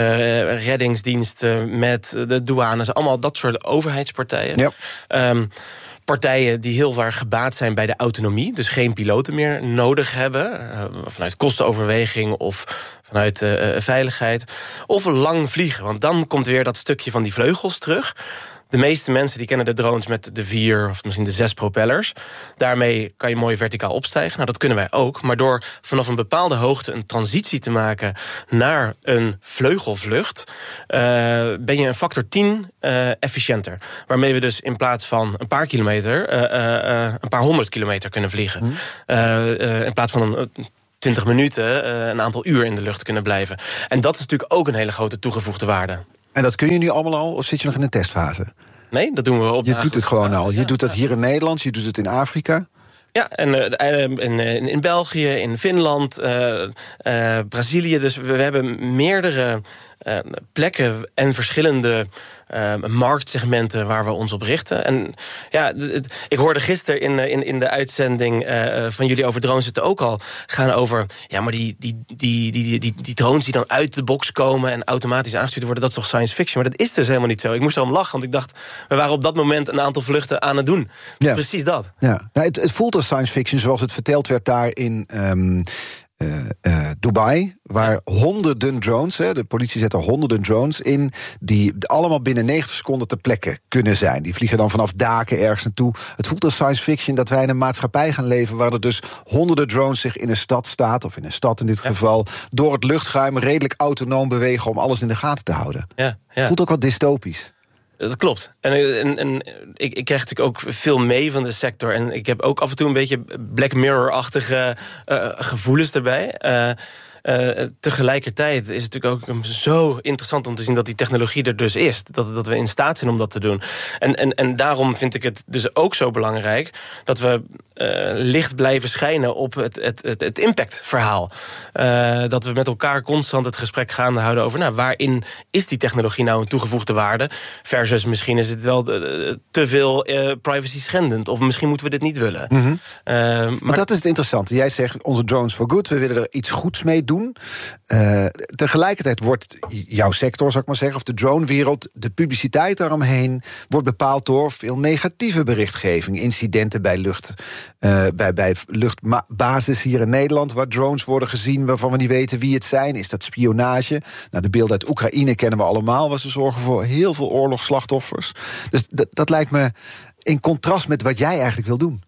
uh, reddingsdiensten, met de douanes. Allemaal dat soort overheidspartijen. Ja. Um, Partijen die heel erg gebaat zijn bij de autonomie, dus geen piloten meer nodig hebben, uh, vanuit kostenoverweging of vanuit uh, veiligheid, of lang vliegen, want dan komt weer dat stukje van die vleugels terug. De meeste mensen die kennen de drones met de vier of misschien de zes propellers. Daarmee kan je mooi verticaal opstijgen. Nou, dat kunnen wij ook. Maar door vanaf een bepaalde hoogte een transitie te maken naar een vleugelvlucht, uh, ben je een factor tien uh, efficiënter. Waarmee we dus in plaats van een paar kilometer, uh, uh, uh, een paar honderd kilometer kunnen vliegen. Mm. Uh, uh, in plaats van een Uh, twintig minuten, uh, een aantal uur in de lucht kunnen blijven. En dat is natuurlijk ook een hele grote toegevoegde waarde. En dat kun je nu allemaal al, of zit je nog in de testfase? Nee, dat doen we op. Je doet het gewoon al. Je doet dat hier in Nederland, je doet het in Afrika. Ja, en uh, in, in, in België, in Finland, uh, uh, Brazilië. Dus we, we hebben meerdere uh, plekken en verschillende uh, marktsegmenten waar we ons op richten. En ja, het, ik hoorde gisteren in, in, in de uitzending uh, van jullie over drones het ook al gaan over, ja, maar die, die, die, die, die, die drones die dan uit de box komen en automatisch aangestuurd worden, dat is toch science fiction? Maar dat is dus helemaal niet zo. Ik moest erom lachen, want ik dacht, we waren op dat moment een aantal vluchten aan het doen. Ja. Precies dat. Ja. Ja, het, het voelt als science fiction zoals het verteld werd daar in Um Uh, uh, Dubai, waar honderden drones, hè, de politie zet er honderden drones in, die allemaal binnen negentig seconden ter plekke kunnen zijn. Die vliegen dan vanaf daken ergens naartoe. Het voelt als science fiction dat wij in een maatschappij gaan leven waar er dus honderden drones zich in een stad staat, of in een stad in dit ja. geval, door het luchtruim redelijk autonoom bewegen om alles in de gaten te houden. Ja, ja. Voelt ook wat dystopisch. Dat klopt. En, en, en ik, ik krijg natuurlijk ook veel mee van de sector. En ik heb ook af en toe een beetje Black Mirror-achtige uh, gevoelens erbij. Uh, Uh, tegelijkertijd is het natuurlijk ook zo interessant om te zien dat die technologie er dus is. Dat, dat we in staat zijn om dat te doen. En, en, en daarom vind ik het dus ook zo belangrijk dat we uh, licht blijven schijnen op het, het, het, het impactverhaal. Uh, dat we met elkaar constant het gesprek gaande houden over, nou, waarin is die technologie nou een toegevoegde waarde? Versus misschien is het wel uh, te veel uh, privacy schendend. Of misschien moeten we dit niet willen. Mm-hmm. Uh, maar Want dat is het interessante. Jij zegt onze drones for good. We willen er iets goeds mee doen. Doen. Uh, tegelijkertijd wordt jouw sector, zou ik maar zeggen, of de dronewereld, de publiciteit daaromheen wordt bepaald door veel negatieve berichtgeving. Incidenten bij lucht, uh, bij, bij luchtbasis hier in Nederland, waar drones worden gezien waarvan we niet weten wie het zijn. Is dat spionage? Nou, de beelden uit Oekraïne kennen we allemaal, waar ze zorgen voor heel veel oorlogsslachtoffers. Dus d- dat lijkt me in contrast met wat jij eigenlijk wil doen.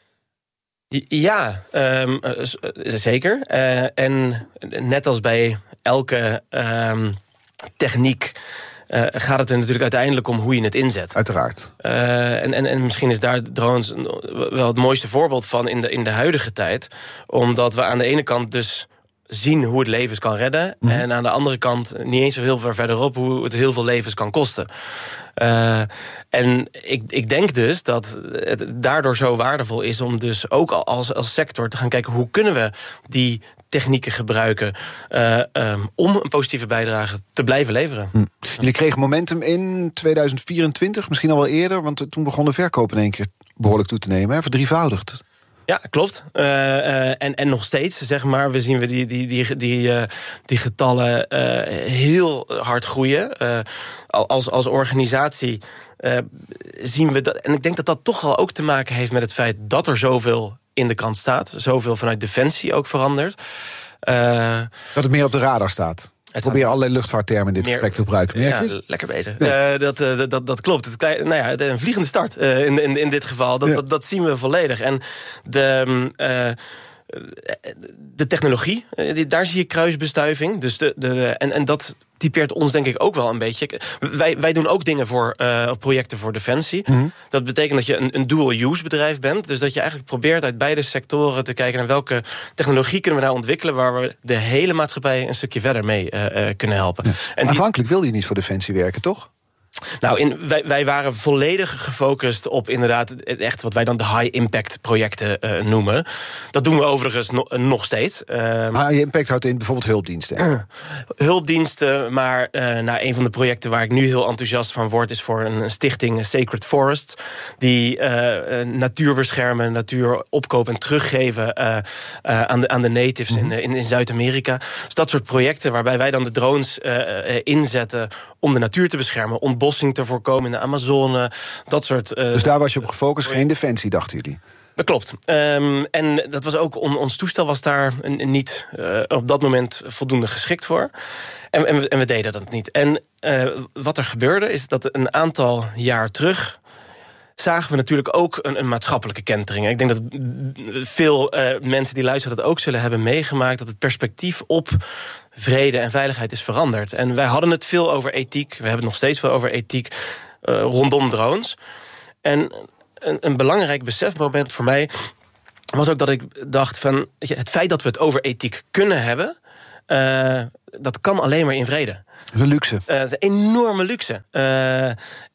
Ja, um, zeker. Uh, en net als bij elke um, techniek Uh, gaat het er natuurlijk uiteindelijk om hoe je het inzet. Uiteraard. Uh, en, en, en misschien is daar drones wel het mooiste voorbeeld van in de, in de huidige tijd. Omdat we aan de ene kant dus zien hoe het levens kan redden. Mm. En aan de andere kant niet eens zo heel ver verderop hoe het heel veel levens kan kosten. Uh, en ik, ik denk dus dat het daardoor zo waardevol is om dus ook als, als sector te gaan kijken hoe kunnen we die technieken gebruiken uh, um, om een positieve bijdrage te blijven leveren. Hm. Jullie kregen momentum in tweeduizend vierentwintig, misschien al wel eerder, want toen begon de verkoop in één keer behoorlijk toe te nemen, hè, verdrievoudigd. Ja, klopt. Uh, uh, en, en nog steeds, zeg maar, we zien we die, die, die, die, uh, die getallen uh, heel hard groeien. Uh, als, als organisatie uh, zien we dat. En ik denk dat dat toch wel ook te maken heeft met het feit dat er zoveel in de krant staat. Zoveel vanuit Defensie ook verandert. Uh, dat het meer op de radar staat. Ik probeer allerlei luchtvaarttermen in dit meer, gesprek te gebruiken. Merk je? Ja, lekker bezig. Ja. Uh, dat, uh, dat, dat klopt. Het, nou ja, een vliegende start uh, in, in, in dit geval. Dat, ja. dat, dat zien we volledig. En de, uh, de technologie, uh, daar zie je kruisbestuiving. Dus de, de, en, en dat typeert ons denk ik ook wel een beetje. Wij, wij doen ook dingen voor uh, projecten voor Defensie. Mm-hmm. Dat betekent dat je een, een dual-use bedrijf bent. Dus dat je eigenlijk probeert uit beide sectoren te kijken naar welke technologie kunnen we nou ontwikkelen waar we de hele maatschappij een stukje verder mee uh, uh, kunnen helpen. Ja. En Aanvankelijk wilde je niet voor Defensie werken, toch? Nou, in, wij, wij waren volledig gefocust op inderdaad echt wat wij dan de high-impact projecten uh, noemen. Dat doen we overigens no, nog steeds. Uh, high-impact houdt in bijvoorbeeld hulpdiensten. hulpdiensten, maar uh, nou, een van de projecten waar ik nu heel enthousiast van word is voor een stichting Sacred Forests, die uh, natuur beschermen, natuur opkopen en teruggeven uh, uh, aan, de, aan de natives mm-hmm. in, in, in Zuid-Amerika. Dus dat soort projecten waarbij wij dan de drones uh, uh, inzetten om de natuur te beschermen, ontbossing te voorkomen in de Amazone, dat soort... Uh, dus daar was je op gefocust, geen defensie, dachten jullie? Dat klopt. Um, en dat was ook, on, ons toestel was daar niet uh, op dat moment voldoende geschikt voor. En, en, we, en we deden dat niet. En uh, wat er gebeurde is dat een aantal jaar terug zagen we natuurlijk ook een, een maatschappelijke kentering. Ik denk dat veel uh, mensen die luisteren dat ook zullen hebben meegemaakt, dat het perspectief op vrede en veiligheid is veranderd. En wij hadden het veel over ethiek. We hebben het nog steeds veel over ethiek uh, rondom drones. En een, een belangrijk besefmoment voor mij was ook dat ik dacht van het feit dat we het over ethiek kunnen hebben, Uh, dat kan alleen maar in vrede. Dat is een luxe. Uh, dat is een enorme luxe. Uh,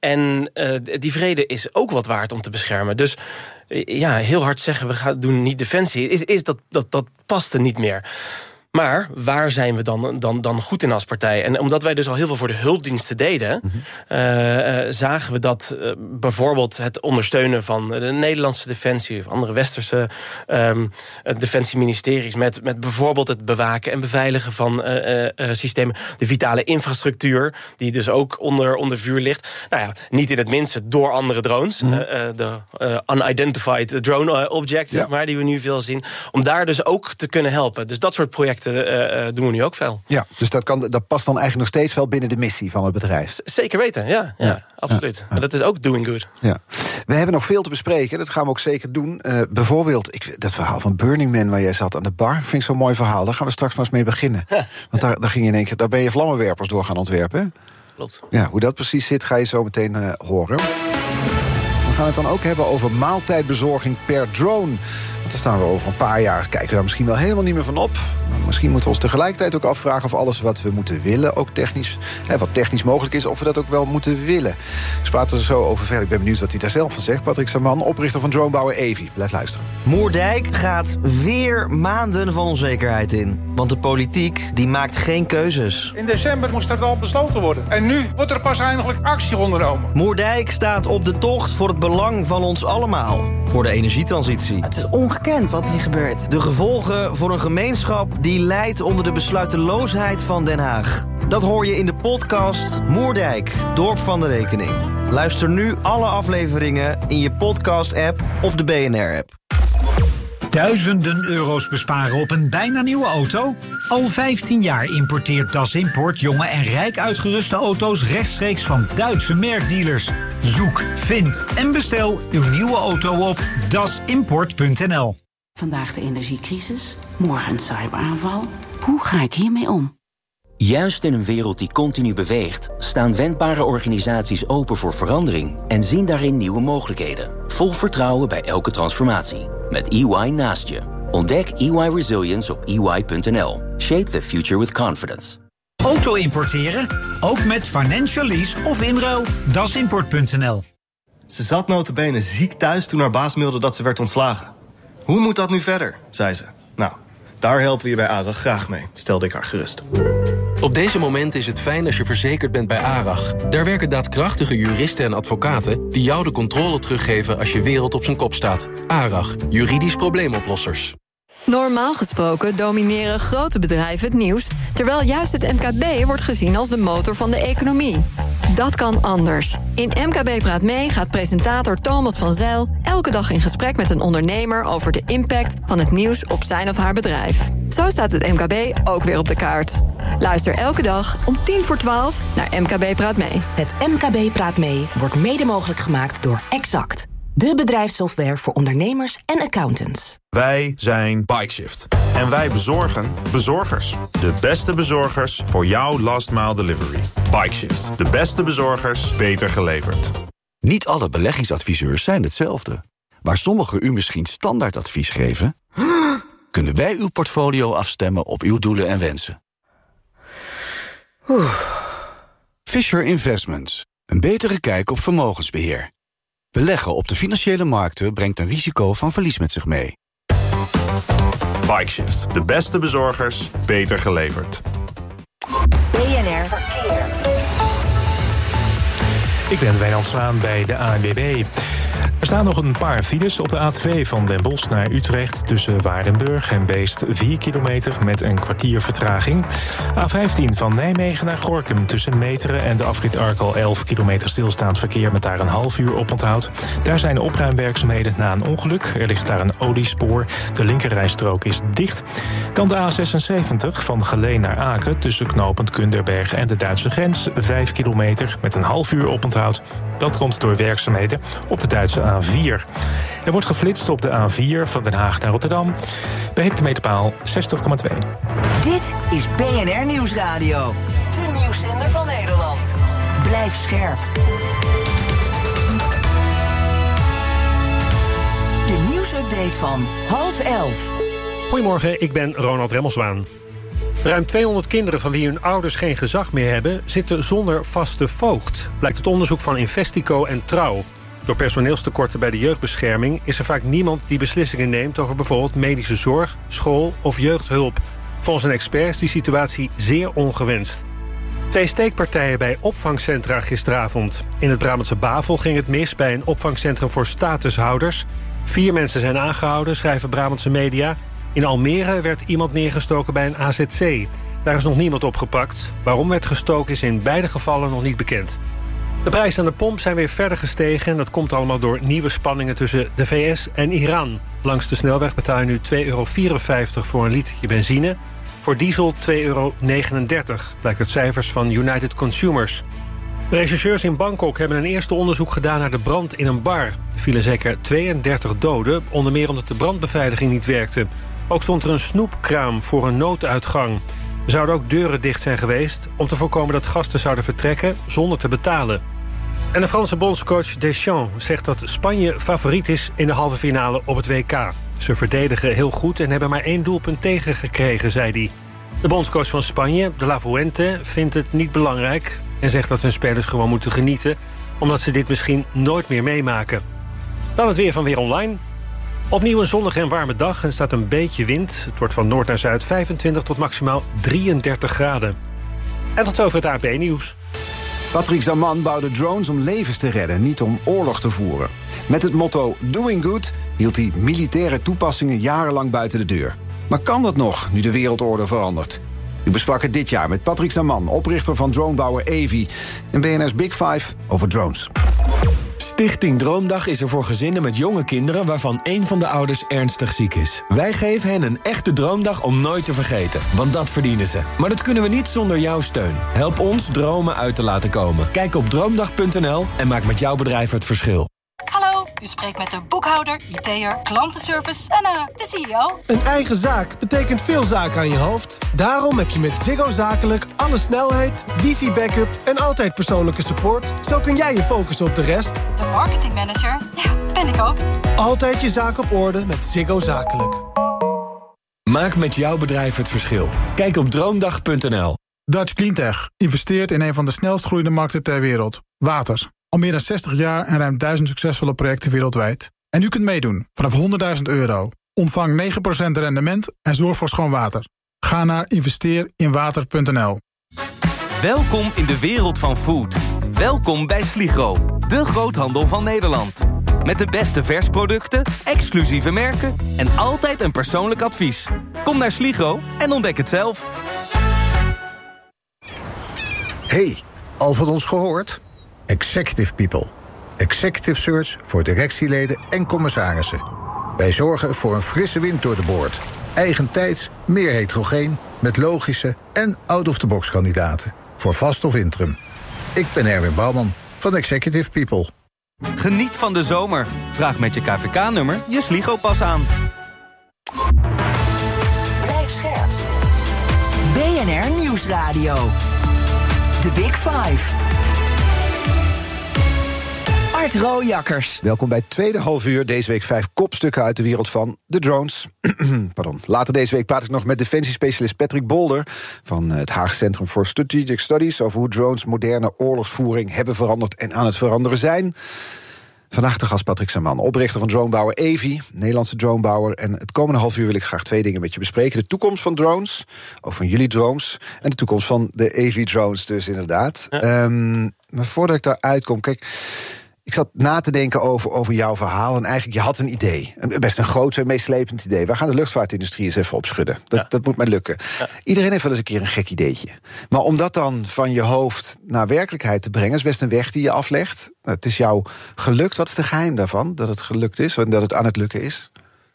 en uh, die vrede is ook wat waard om te beschermen. Dus uh, ja, heel hard zeggen we gaan doen niet defensie, is, is dat, dat, dat past er niet meer. Maar waar zijn we dan, dan, dan goed in als partij? En omdat wij dus al heel veel voor de hulpdiensten deden, mm-hmm. uh, uh, zagen we dat uh, bijvoorbeeld het ondersteunen van de Nederlandse defensie of andere westerse um, defensieministeries met, met bijvoorbeeld het bewaken en beveiligen van uh, uh, systemen, de vitale infrastructuur, die dus ook onder, onder vuur ligt. Nou ja, niet in het minste door andere drones, mm-hmm. uh, de uh, unidentified drone objects, ja. zeg maar, die we nu veel zien, om daar dus ook te kunnen helpen. Dus dat soort projecten Uh, doen we nu ook veel. Ja, dus dat, kan, dat past dan eigenlijk nog steeds wel binnen de missie van het bedrijf. Z- zeker weten, ja, ja, ja absoluut. Ja, ja. En dat is ook doing good. Ja. We hebben nog veel te bespreken, dat gaan we ook zeker doen. Uh, bijvoorbeeld, ik, dat verhaal van Burning Man waar jij zat aan de bar, vind ik zo'n mooi verhaal. Daar gaan we straks maar eens mee beginnen. Ja. Want daar, daar ging je in één keer, daar ben je vlammenwerpers door gaan ontwerpen. Klopt. Ja, hoe dat precies zit, ga je zo meteen uh, horen. We gaan het dan ook hebben over maaltijdbezorging per drone. Want daar staan we over een paar jaar, kijken we daar misschien wel helemaal niet meer van op. Maar misschien moeten we ons tegelijkertijd ook afvragen of alles wat we moeten willen, ook technisch, hè, wat technisch mogelijk is, of we dat ook wel moeten willen. Ik praat er zo over verder. Ik ben benieuwd wat hij daar zelf van zegt. Patrick Saman, oprichter van dronebouwer Evi. Blijf luisteren. Moerdijk gaat weer maanden van onzekerheid in. Want de politiek die maakt geen keuzes. In december moest dat al besloten worden. En nu wordt er pas eindelijk actie ondernomen. Moerdijk staat op de tocht voor het belang van ons allemaal. Voor de energietransitie. Het is ongekend wat hier gebeurt. De gevolgen voor een gemeenschap die lijdt onder de besluiteloosheid van Den Haag. Dat hoor je in de podcast Moerdijk, Dorp van de Rekening. Luister nu alle afleveringen in je podcast-app of de B N R-app. Duizenden euro's besparen op een bijna nieuwe auto? Al vijftien jaar importeert Das Import jonge en rijk uitgeruste auto's rechtstreeks van Duitse merkdealers. Zoek, vind en bestel uw nieuwe auto op das import punt n l. Vandaag de energiecrisis, morgen een cyberaanval. Hoe ga ik hiermee om? Juist in een wereld die continu beweegt, staan wendbare organisaties open voor verandering en zien daarin nieuwe mogelijkheden. Vol vertrouwen bij elke transformatie. Met E Y naast je. Ontdek E Y Resilience op e y punt n l. Shape the future with confidence. Auto importeren? Ook met financial lease of inruil? das import punt n l. Ze zat nota bene ziek thuis toen haar baas mailde dat ze werd ontslagen. Hoe moet dat nu verder, zei ze. Nou, daar helpen we je bij ARAG graag mee, stelde ik haar gerust. Op deze momenten is het fijn als je verzekerd bent bij ARAG. Daar werken daadkrachtige juristen en advocaten die jou de controle teruggeven als je wereld op zijn kop staat. ARAG, juridisch probleemoplossers. Normaal gesproken domineren grote bedrijven het nieuws, terwijl juist het M K B wordt gezien als de motor van de economie. Dat kan anders. In M K B Praat Mee gaat presentator Thomas van Zijl elke dag in gesprek met een ondernemer over de impact van het nieuws op zijn of haar bedrijf. Zo staat het M K B ook weer op de kaart. Luister elke dag om tien voor twaalf naar M K B Praat Mee. Het M K B Praat Mee wordt mede mogelijk gemaakt door Exact. De bedrijfssoftware voor ondernemers en accountants. Wij zijn Bikeshift. En wij bezorgen bezorgers. De beste bezorgers voor jouw last mile delivery. Bikeshift. De beste bezorgers, beter geleverd. Niet alle beleggingsadviseurs zijn hetzelfde. Waar sommigen u misschien standaardadvies geven, kunnen wij uw portfolio afstemmen op uw doelen en wensen. Fisher Investments. Een betere kijk op vermogensbeheer. Beleggen op de financiële markten brengt een risico van verlies met zich mee. Bikeshift. De beste bezorgers, beter geleverd. B N R Verkeer. Ik ben Wijnand Zwaan bij de A N W B. Er staan nog een paar files op de A twee van Den Bosch naar Utrecht... tussen Waardenburg en Beest vier kilometer met een kwartier vertraging. A vijftien van Nijmegen naar Gorinchem tussen Meteren en de afrit Arkel... elf kilometer stilstaand verkeer met daar een half uur oponthoud. Daar zijn opruimwerkzaamheden na een ongeluk. Er ligt daar een oliespoor. De linkerrijstrook is dicht. Dan de A zesenzeventig van Geleen naar Aken tussen knooppunt Kunderberg en de Duitse grens. vijf kilometer met een half uur oponthoud. Dat komt door werkzaamheden op de Duitse A vier. Er wordt geflitst op de A vier van Den Haag naar Rotterdam. Bij hectometerpaal zestig komma twee. Dit is B N R Nieuwsradio. De nieuwszender van Nederland. Blijf scherp. De nieuwsupdate van half elf. Goedemorgen, ik ben Ronald Remmelswaan. Ruim tweehonderd kinderen van wie hun ouders geen gezag meer hebben... zitten zonder vaste voogd, blijkt het onderzoek van Investico en Trouw. Door personeelstekorten bij de jeugdbescherming... is er vaak niemand die beslissingen neemt over bijvoorbeeld medische zorg, school of jeugdhulp. Volgens een expert is die situatie zeer ongewenst. Twee steekpartijen bij opvangcentra gisteravond. In het Brabantse Bavel ging het mis bij een opvangcentrum voor statushouders. Vier mensen zijn aangehouden, schrijven Brabantse media. In Almere werd iemand neergestoken bij een A Z C. Daar is nog niemand opgepakt. Waarom werd gestoken is in beide gevallen nog niet bekend. De prijzen aan de pomp zijn weer verder gestegen... en dat komt allemaal door nieuwe spanningen tussen de V S en Iran. Langs de snelweg betaal je nu twee euro vierenvijftig voor een literje benzine. Voor diesel twee euro negenendertig, blijkt uit cijfers van United Consumers. De rechercheurs in Bangkok hebben een eerste onderzoek gedaan naar de brand in een bar. Er vielen zeker tweeëndertig doden, onder meer omdat de brandbeveiliging niet werkte. Ook stond er een snoepkraam voor een nooduitgang. Er zouden ook deuren dicht zijn geweest om te voorkomen dat gasten zouden vertrekken zonder te betalen. En de Franse bondscoach Deschamps zegt dat Spanje favoriet is in de halve finale op het W K. Ze verdedigen heel goed en hebben maar één doelpunt tegengekregen, zei hij. De bondscoach van Spanje, De La Fuente, vindt het niet belangrijk en zegt dat hun spelers gewoon moeten genieten, omdat ze dit misschien nooit meer meemaken. Dan het weer van Weer Online. Opnieuw een zonnige en warme dag en staat een beetje wind. Het wordt van noord naar zuid vijfentwintig tot maximaal drieëndertig graden. En tot zover het A N P-nieuws. Patrick Zaman bouwde drones om levens te redden, niet om oorlog te voeren. Met het motto Doing Good hield hij militaire toepassingen jarenlang buiten de deur. Maar kan dat nog, nu de wereldorde verandert? U besprak het dit jaar met Patrick Zaman, oprichter van dronebouwer Evi... en B N R's Big Five over drones. Stichting Droomdag is er voor gezinnen met jonge kinderen... waarvan één van de ouders ernstig ziek is. Wij geven hen een echte droomdag om nooit te vergeten. Want dat verdienen ze. Maar dat kunnen we niet zonder jouw steun. Help ons dromen uit te laten komen. Kijk op droomdag punt n l en maak met jouw bedrijf het verschil. Hallo, u spreekt met de boekhouder, I T'er, klantenservice en uh, de C E O. Een eigen zaak betekent veel zaken aan je hoofd. Daarom heb je met Ziggo Zakelijk alle snelheid, wifi-backup en altijd persoonlijke support. Zo kun jij je focussen op de rest. De marketingmanager, ja, ben ik ook. Altijd je zaak op orde met Ziggo Zakelijk. Maak met jouw bedrijf het verschil. Kijk op droomdag punt n l. Dutch Cleantech investeert in een van de snelst groeiende markten ter wereld. Water. Al meer dan zestig jaar en ruim duizend succesvolle projecten wereldwijd. En u kunt meedoen vanaf honderdduizend euro. Ontvang negen procent rendement en zorg voor schoon water. Ga naar investeer in water punt n l. Welkom in de wereld van food. Welkom bij Sligro, de groothandel van Nederland. Met de beste versproducten, exclusieve merken en altijd een persoonlijk advies. Kom naar Sligro en ontdek het zelf. Hey, al van ons gehoord? Executive People. Executive Search voor directieleden en commissarissen. Wij zorgen voor een frisse wind door de boord. Eigentijds, meer heterogeen, met logische en out-of-the-box kandidaten. Voor vast of interim. Ik ben Erwin Bouwman van Executive People. Geniet van de zomer. Vraag met je K V K-nummer je Sligo-pas aan. Blijf scherp. B N R Nieuwsradio. The Big Five. Bert Rooijakkers. Welkom bij het tweede half uur. Deze week vijf kopstukken uit de wereld van de drones. Pardon. Later deze week praat ik nog met defensiespecialist Patrick Bolder van het Haag Centrum for Strategic Studies over hoe drones moderne oorlogsvoering hebben veranderd en aan het veranderen zijn. Vandaag de gast Patrick Saman, oprichter van dronebouwer Evi, Nederlandse dronebouwer. En het komende half uur wil ik graag twee dingen met je bespreken. De toekomst van drones, ook van jullie drones, en de toekomst van de Evi-drones dus inderdaad. Ja. Um, maar voordat ik daaruit kom, kijk, ik zat na te denken over, over jouw verhaal. En eigenlijk, je had een idee. Een, best een groot en meeslepend idee. We gaan de luchtvaartindustrie eens even opschudden. Dat, ja. dat moet mij lukken. Ja. Iedereen heeft wel eens een keer een gek ideetje. Maar om dat dan van je hoofd naar werkelijkheid te brengen, is best een weg die je aflegt. Het is jou gelukt. Wat is de geheim daarvan? Dat het gelukt is en dat het aan het lukken is?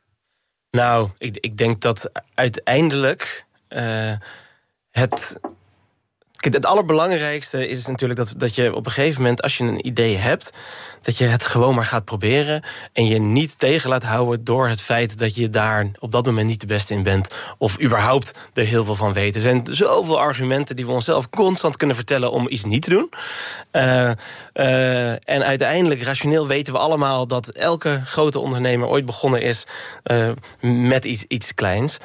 Nou, ik, ik denk dat uiteindelijk uh, het... Het allerbelangrijkste is natuurlijk dat, dat je op een gegeven moment, als je een idee hebt, dat je het gewoon maar gaat proberen en je niet tegen laat houden door het feit dat je daar op dat moment niet de beste in bent of überhaupt er heel veel van weet. Er zijn zoveel argumenten die we onszelf constant kunnen vertellen om iets niet te doen. Uh, uh, en uiteindelijk, rationeel weten we allemaal dat elke grote ondernemer ooit begonnen is uh, met iets, iets kleins.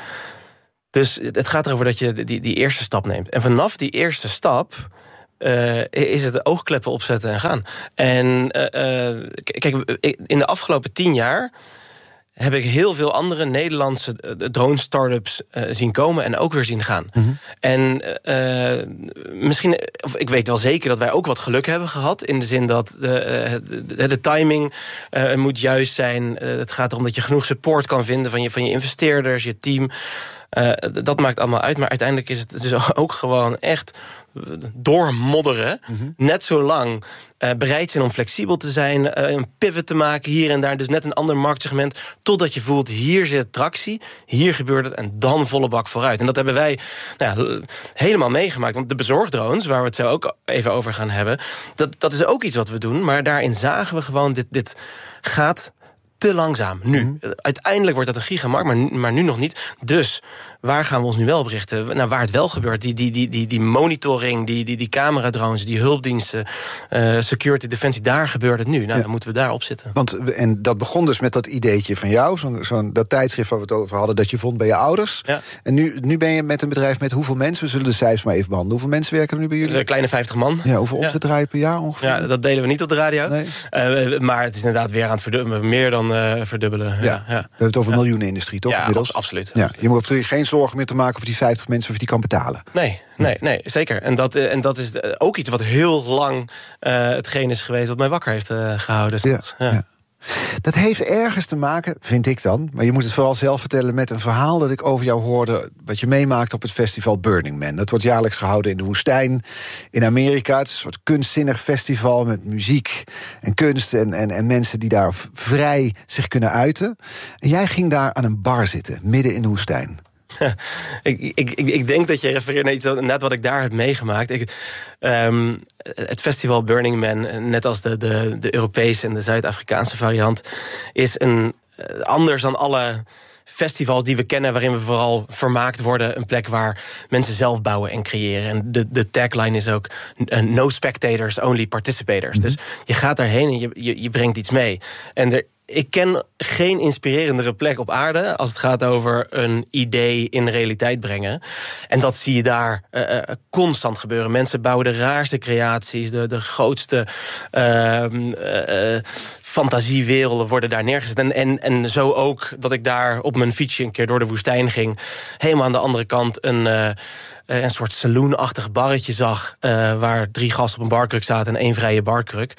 Dus het gaat erover dat je die, die eerste stap neemt. En vanaf die eerste stap uh, is het oogkleppen opzetten en gaan. En uh, uh, kijk, in de afgelopen tien jaar heb ik heel veel andere Nederlandse drone-startups uh, zien komen en ook weer zien gaan. Mm-hmm. En uh, misschien, of ik weet wel zeker dat wij ook wat geluk hebben gehad, in de zin dat de, de, de timing uh, moet juist zijn. Uh, het gaat erom dat je genoeg support kan vinden van je, van je investeerders, je team. Uh, dat maakt allemaal uit, maar uiteindelijk is het dus ook gewoon echt doormodderen. Mm-hmm. Net zo lang uh, bereid zijn om flexibel te zijn, uh, een pivot te maken hier en daar, dus net een ander marktsegment, totdat je voelt, hier zit tractie, hier gebeurt het en dan volle bak vooruit. En dat hebben wij nou ja, helemaal meegemaakt. Want de bezorgdrones, waar we het zo ook even over gaan hebben, dat, dat is ook iets wat we doen, maar daarin zagen we gewoon, dit, dit gaat te langzaam, nu. Mm-hmm. Uiteindelijk wordt dat een gigamarkt, maar, maar nu nog niet. Dus waar gaan we ons nu wel op richten? Nou, waar het wel gebeurt, die, die, die, die, die monitoring, die, die, die cameradrones, die hulpdiensten, uh, security, defensie, daar gebeurt het nu. Nou, ja. Dan moeten we daar op zitten. Want, en dat begon dus met dat ideetje van jou, zo'n, zo'n, dat tijdschrift waar we het over hadden, dat je vond bij je ouders. Ja. En nu, nu ben je met een bedrijf met hoeveel mensen? We zullen de cijfers maar even behandelen. Hoeveel mensen werken er nu bij jullie? Een kleine vijftig man. Ja, hoeveel omzet draai je per jaar ongeveer? Ja, dat delen we niet op de radio. Nee. Uh, maar het is inderdaad weer aan het verdubbelen, meer dan uh, verdubbelen. Ja. Ja. Ja. We hebben het over ja. miljoenenindustrie, toch? Ja, inmiddels? absoluut. Ja. Je hoeft er geen zorgen meer te maken over die vijftig mensen of je die kan betalen. Nee, nee, nee, zeker. En dat, en dat is ook iets wat heel lang uh, hetgeen is geweest wat mij wakker heeft uh, gehouden. Ja, ja. Ja. Dat heeft ergens te maken, vind ik dan, maar je moet het vooral zelf vertellen, met een verhaal dat ik over jou hoorde, wat je meemaakt op het festival Burning Man. Dat wordt jaarlijks gehouden in de woestijn in Amerika. Het is een soort kunstzinnig festival met muziek en kunst en, en, en mensen die daar vrij zich kunnen uiten. En jij ging daar aan een bar zitten, midden in de woestijn. ik, ik, ik denk dat je refereert naar iets net wat ik daar heb meegemaakt. Ik, um, het festival Burning Man, net als de, de, de Europese en de Zuid-Afrikaanse variant, is een, uh, anders dan alle festivals die we kennen, waarin we vooral vermaakt worden, een plek waar mensen zelf bouwen en creëren. En de, de tagline is ook uh, no spectators, only participators. Mm-hmm. Dus je gaat daarheen en je, je, je brengt iets mee. En er Ik ken geen inspirerendere plek op aarde als het gaat over een idee in realiteit brengen. En dat zie je daar uh, constant gebeuren. Mensen bouwen de raarste creaties, de, de grootste uh, uh, fantasiewerelden worden daar neergezet. En, en, en zo ook dat ik daar op mijn fietsje een keer door de woestijn ging. Helemaal aan de andere kant een Uh, een soort saloonachtig barretje zag, uh, waar drie gasten op een barkruk zaten en één vrije barkruk.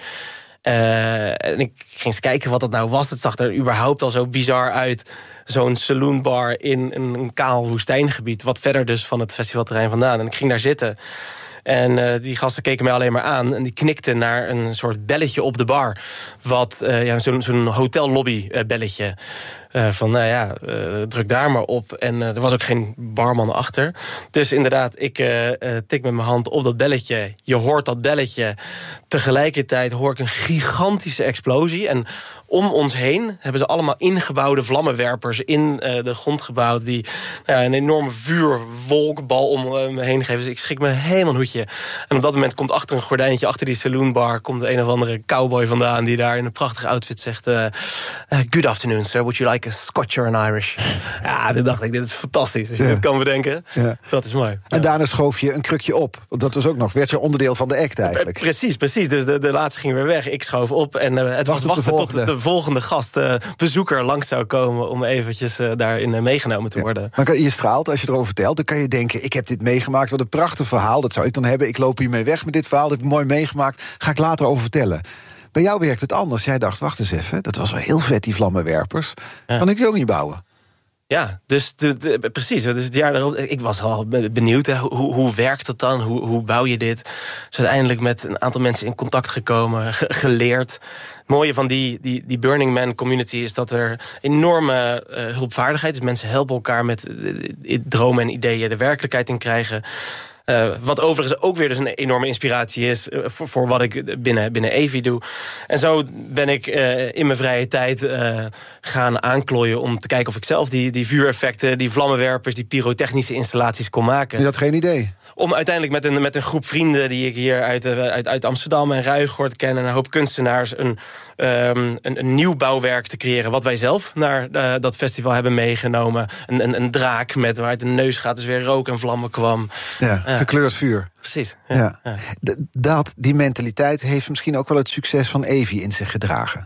Uh, en ik ging eens kijken wat dat nou was. Het zag er überhaupt al zo bizar uit. Zo'n saloonbar in een kaal woestijngebied, wat verder dus van het festivalterrein vandaan. En ik ging daar zitten. En uh, die gasten keken mij alleen maar aan. En die knikten naar een soort belletje op de bar. Wat, uh, ja, zo'n, zo'n hotellobby uh, belletje. Uh, van, nou ja, uh, druk daar maar op. En uh, er was ook geen barman achter. Dus inderdaad, ik uh, uh, tik met mijn hand op dat belletje. Je hoort dat belletje. Tegelijkertijd hoor ik een gigantische explosie. En om ons heen hebben ze allemaal ingebouwde vlammenwerpers in uh, de grond gebouwd, die nou ja, een enorme vuurwolkbal om uh, me heen geven. Dus ik schrik me helemaal een hoedje. En op dat moment komt achter een gordijntje, achter die saloonbar, komt een of andere cowboy vandaan die daar in een prachtige outfit zegt: uh, uh, good afternoon, sir. Would you like a Scotch or an Irish? Ja, toen dacht ik, dit is fantastisch. Als je ja. dit kan bedenken, ja. dat is mooi. En ja. daarna schoof je een krukje op. Want dat was ook nog, werd je onderdeel van de act eigenlijk. Precies, precies. Dus de, de laatste ging weer weg. Ik schoof op en uh, het was wachten tot de volgende gast, uh, bezoeker, langs zou komen om eventjes uh, daarin uh, meegenomen te worden. Ja. Maar je straalt, als je erover vertelt, dan kan je denken: ik heb dit meegemaakt, wat een prachtig verhaal, dat zou ik dan hebben. Ik loop hiermee weg met dit verhaal, dat heb ik mooi meegemaakt. Ga ik later over vertellen. Bij jou werkt het anders. Jij dacht, wacht eens even, dat was wel heel vet, die vlammenwerpers. Ja. Kan ik die ook niet bouwen? Ja, dus de, de, precies. Dus het jaar daarop, ik was al benieuwd, hè, hoe, hoe werkt dat dan? Hoe, hoe bouw je dit? Dus uiteindelijk met een aantal mensen in contact gekomen, ge, geleerd. Het mooie van die, die, die Burning Man community is dat er enorme uh, hulpvaardigheid is. Dus mensen helpen elkaar met uh, dromen en ideeën de werkelijkheid in krijgen. Uh, wat overigens ook weer dus een enorme inspiratie is uh, voor, voor wat ik binnen, binnen Evi doe. En zo ben ik uh, in mijn vrije tijd uh, gaan aanklooien om te kijken of ik zelf die, die vuureffecten, die vlammenwerpers, die pyrotechnische installaties kon maken. Je had geen idee? Om uiteindelijk met een, met een groep vrienden die ik hier uit, uit, uit Amsterdam en Ruigoord ken en een hoop kunstenaars een, um, een, een nieuw bouwwerk te creëren wat wij zelf naar uh, dat festival hebben meegenomen. Een, een, een draak met waaruit de neus gaat, dus weer rook en vlammen kwam. Ja, uh, gekleurd vuur. Precies. Ja. Ja. Ja. D- dat, die mentaliteit heeft misschien ook wel het succes van Evi in zich gedragen.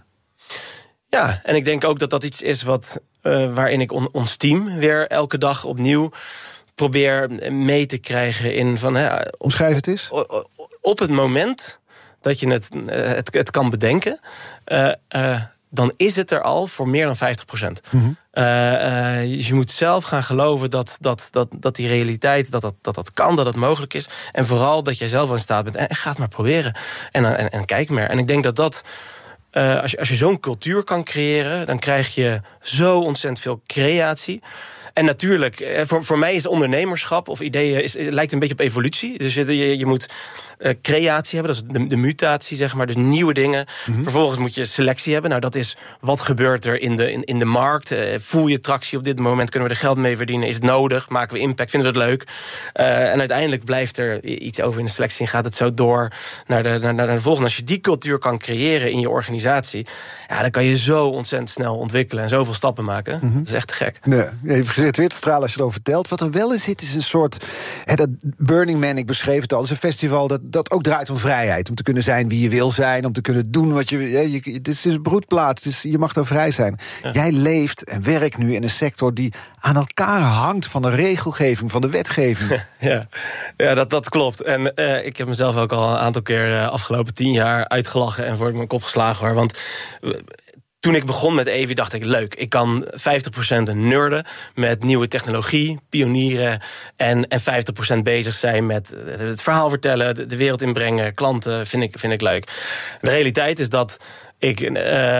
Ja, en ik denk ook dat dat iets is wat, uh, waarin ik on, ons team weer elke dag opnieuw probeer mee te krijgen in van. Hè, Omschrijf het eens. Op het moment dat je het, het, het kan bedenken, uh, uh, dan is het er al voor meer dan vijftig procent. Mm-hmm. Uh, uh, je moet zelf gaan geloven dat, dat, dat, dat die realiteit, dat dat, dat dat kan, dat het mogelijk is. En vooral dat jij zelf in staat bent. En, en ga het maar proberen. En, en, en kijk maar. En ik denk dat dat, uh, als je, als je zo'n cultuur kan creëren, dan krijg je zo ontzettend veel creatie. En natuurlijk, voor, voor mij is ondernemerschap of ideeën is, lijkt een beetje op evolutie. Dus je, je, je moet uh, creatie hebben, dat is de, de mutatie, zeg maar. Dus nieuwe dingen. Mm-hmm. Vervolgens moet je selectie hebben. Nou, dat is wat gebeurt er in de, in, in de markt. Uh, voel je tractie op dit moment? Kunnen we er geld mee verdienen? Is het nodig? Maken we impact? Vinden we het leuk? Uh, en uiteindelijk blijft er iets over in de selectie en gaat het zo door naar de, naar, naar de volgende. Als je die cultuur kan creëren in je organisatie, ja, dan kan je zo ontzettend snel ontwikkelen en zoveel stappen maken. Mm-hmm. Dat is echt te gek. Ja, je zit weer te stralen als je erover vertelt. Wat er wel in zit is een soort, hè, dat Burning Man, ik beschreef het al, is een festival dat, dat ook draait om vrijheid. Om te kunnen zijn wie je wil zijn, om te kunnen doen wat je... Hè, je het is een broedplaats, dus je mag daar vrij zijn. Ja. Jij leeft en werkt nu in een sector die aan elkaar hangt van de regelgeving, van de wetgeving. Ja, ja dat, dat klopt. En uh, ik heb mezelf ook al een aantal keer uh, afgelopen tien jaar uitgelachen en voor mijn kop geslagen hoor. Want Uh, toen ik begon met Evi dacht ik, leuk, ik kan vijftig procent nerden met nieuwe technologie, pionieren en, en vijftig procent bezig zijn met het verhaal vertellen, de, de wereld inbrengen, klanten, vind ik, vind ik leuk. De realiteit is dat ik uh, uh,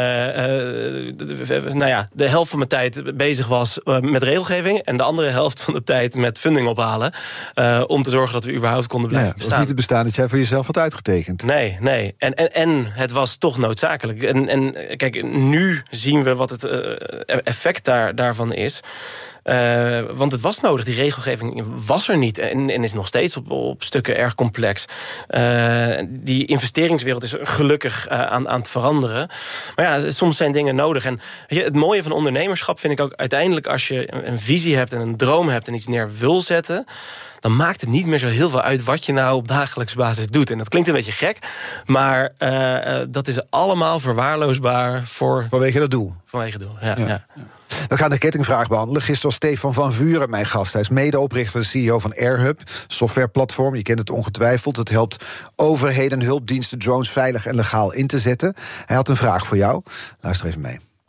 de, nou ja, de helft van mijn tijd bezig was uh, met regelgeving en de andere helft van de tijd met funding ophalen uh, om te zorgen dat we überhaupt konden blijven ja, bestaan. Het was niet te bestaan dat jij voor jezelf had uitgetekend. Nee, nee. En, en, en het was toch noodzakelijk. En, en kijk, nu zien we wat het uh, effect daar, daarvan is. Uh, want het was nodig, die regelgeving was er niet en, en is nog steeds op, op stukken erg complex. Uh, die investeringswereld is gelukkig uh, aan, aan het veranderen. Maar ja, soms zijn dingen nodig. En het mooie van ondernemerschap vind ik ook uiteindelijk als je een visie hebt en een droom hebt en iets neer wil zetten, dan maakt het niet meer zo heel veel uit wat je nou op dagelijkse basis doet. En dat klinkt een beetje gek, maar uh, dat is allemaal verwaarloosbaar voor vanwege dat doel. Vanwege het doel, ja. ja. ja. We gaan de kettingvraag behandelen. Gisteren was Stefan van Vuren mijn gast. Hij is medeoprichter en C E O van AirHub, softwareplatform. Je kent het ongetwijfeld. Het helpt overheden en hulpdiensten drones veilig en legaal in te zetten. Hij had een vraag voor jou. Luister even mee.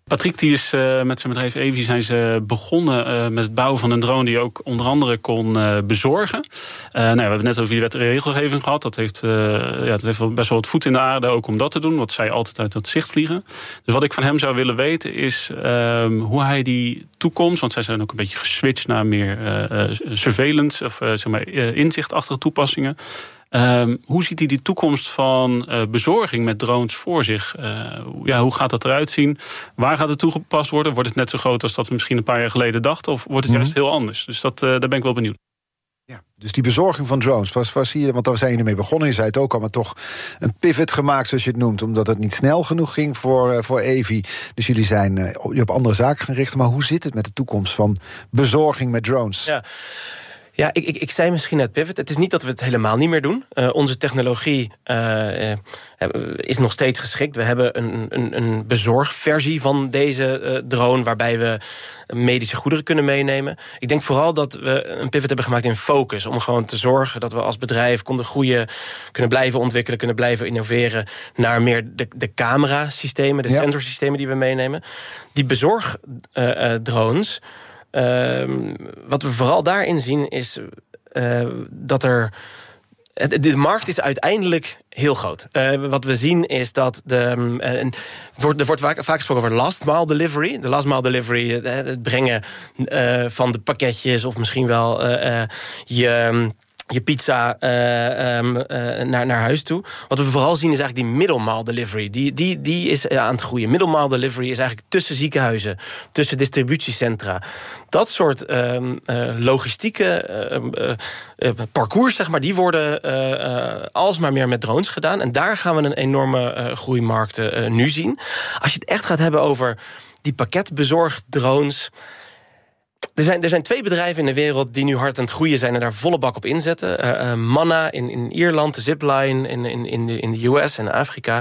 Patrick die is uh, met zijn bedrijf Evi zijn ze begonnen uh, met het bouwen van een drone die ook onder andere kon uh, bezorgen. Uh, nou, we hebben het net over die wet en regelgeving gehad. Dat heeft, uh, ja, dat heeft wel best wel wat voet in de aarde ook om dat te doen. Wat zij altijd uit het zicht vliegen. Dus wat ik van hem zou willen weten is uh, hoe hij die toekomst, want zij zijn ook een beetje geswitcht naar meer uh, uh, surveillance of uh, zeg maar, uh, inzichtachtige toepassingen. Um, hoe ziet hij die toekomst van uh, bezorging met drones voor zich? Uh, ja, hoe gaat dat eruit zien? Waar gaat het toegepast worden? Wordt het net zo groot als dat we misschien een paar jaar geleden dachten? Of wordt het mm-hmm. juist heel anders? Dus dat, uh, daar ben ik wel benieuwd. Ja, dus die bezorging van drones, was, was hier, want daar zijn jullie mee begonnen. Je zei het ook al, maar toch een pivot gemaakt, zoals je het noemt, omdat het niet snel genoeg ging voor, uh, voor Evi. Dus jullie zijn uh, op andere zaken gaan richten. Maar hoe zit het met de toekomst van bezorging met drones? Ja. Ja, ik, ik, ik zei misschien net pivot. Het is niet dat we het helemaal niet meer doen. Uh, onze technologie uh, uh, is nog steeds geschikt. We hebben een, een, een bezorgversie van deze uh, drone, waarbij we medische goederen kunnen meenemen. Ik denk vooral dat we een pivot hebben gemaakt in focus, om gewoon te zorgen dat we als bedrijf konden groeien, kunnen blijven ontwikkelen, kunnen blijven innoveren naar meer de, de camerasystemen, de ja. sensorsystemen die we meenemen. Die bezorgdrones, uh, uh, Uh, wat we vooral daarin zien is uh, dat er... De markt is uiteindelijk heel groot. Uh, wat we zien is dat de, uh, er wordt, er wordt vaak, vaak gesproken over last mile delivery. De last mile delivery, uh, het brengen uh, van de pakketjes of misschien wel uh, uh, je... je pizza uh, um, uh, naar, naar huis toe. Wat we vooral zien is eigenlijk die middle mile delivery. Die, die, die is uh, aan het groeien. Middle mile delivery is eigenlijk tussen ziekenhuizen, tussen distributiecentra. Dat soort uh, uh, logistieke uh, uh, parcours, zeg maar, die worden uh, uh, alsmaar meer met drones gedaan. En daar gaan we een enorme uh, groeimarkt uh, nu zien. Als je het echt gaat hebben over die pakketbezorgdrones, Er zijn, er zijn twee bedrijven in de wereld die nu hard aan het groeien zijn en daar volle bak op inzetten. Uh, uh, Manna in, in Ierland, de Zipline in, in, in, de, in de U S en Afrika.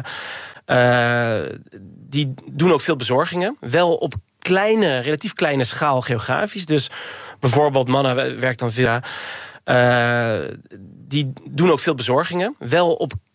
Uh, die doen ook veel bezorgingen. Wel op kleine, relatief kleine schaal geografisch. Dus bijvoorbeeld Manna werkt dan veel. Uh, die doen ook veel bezorgingen. Wel op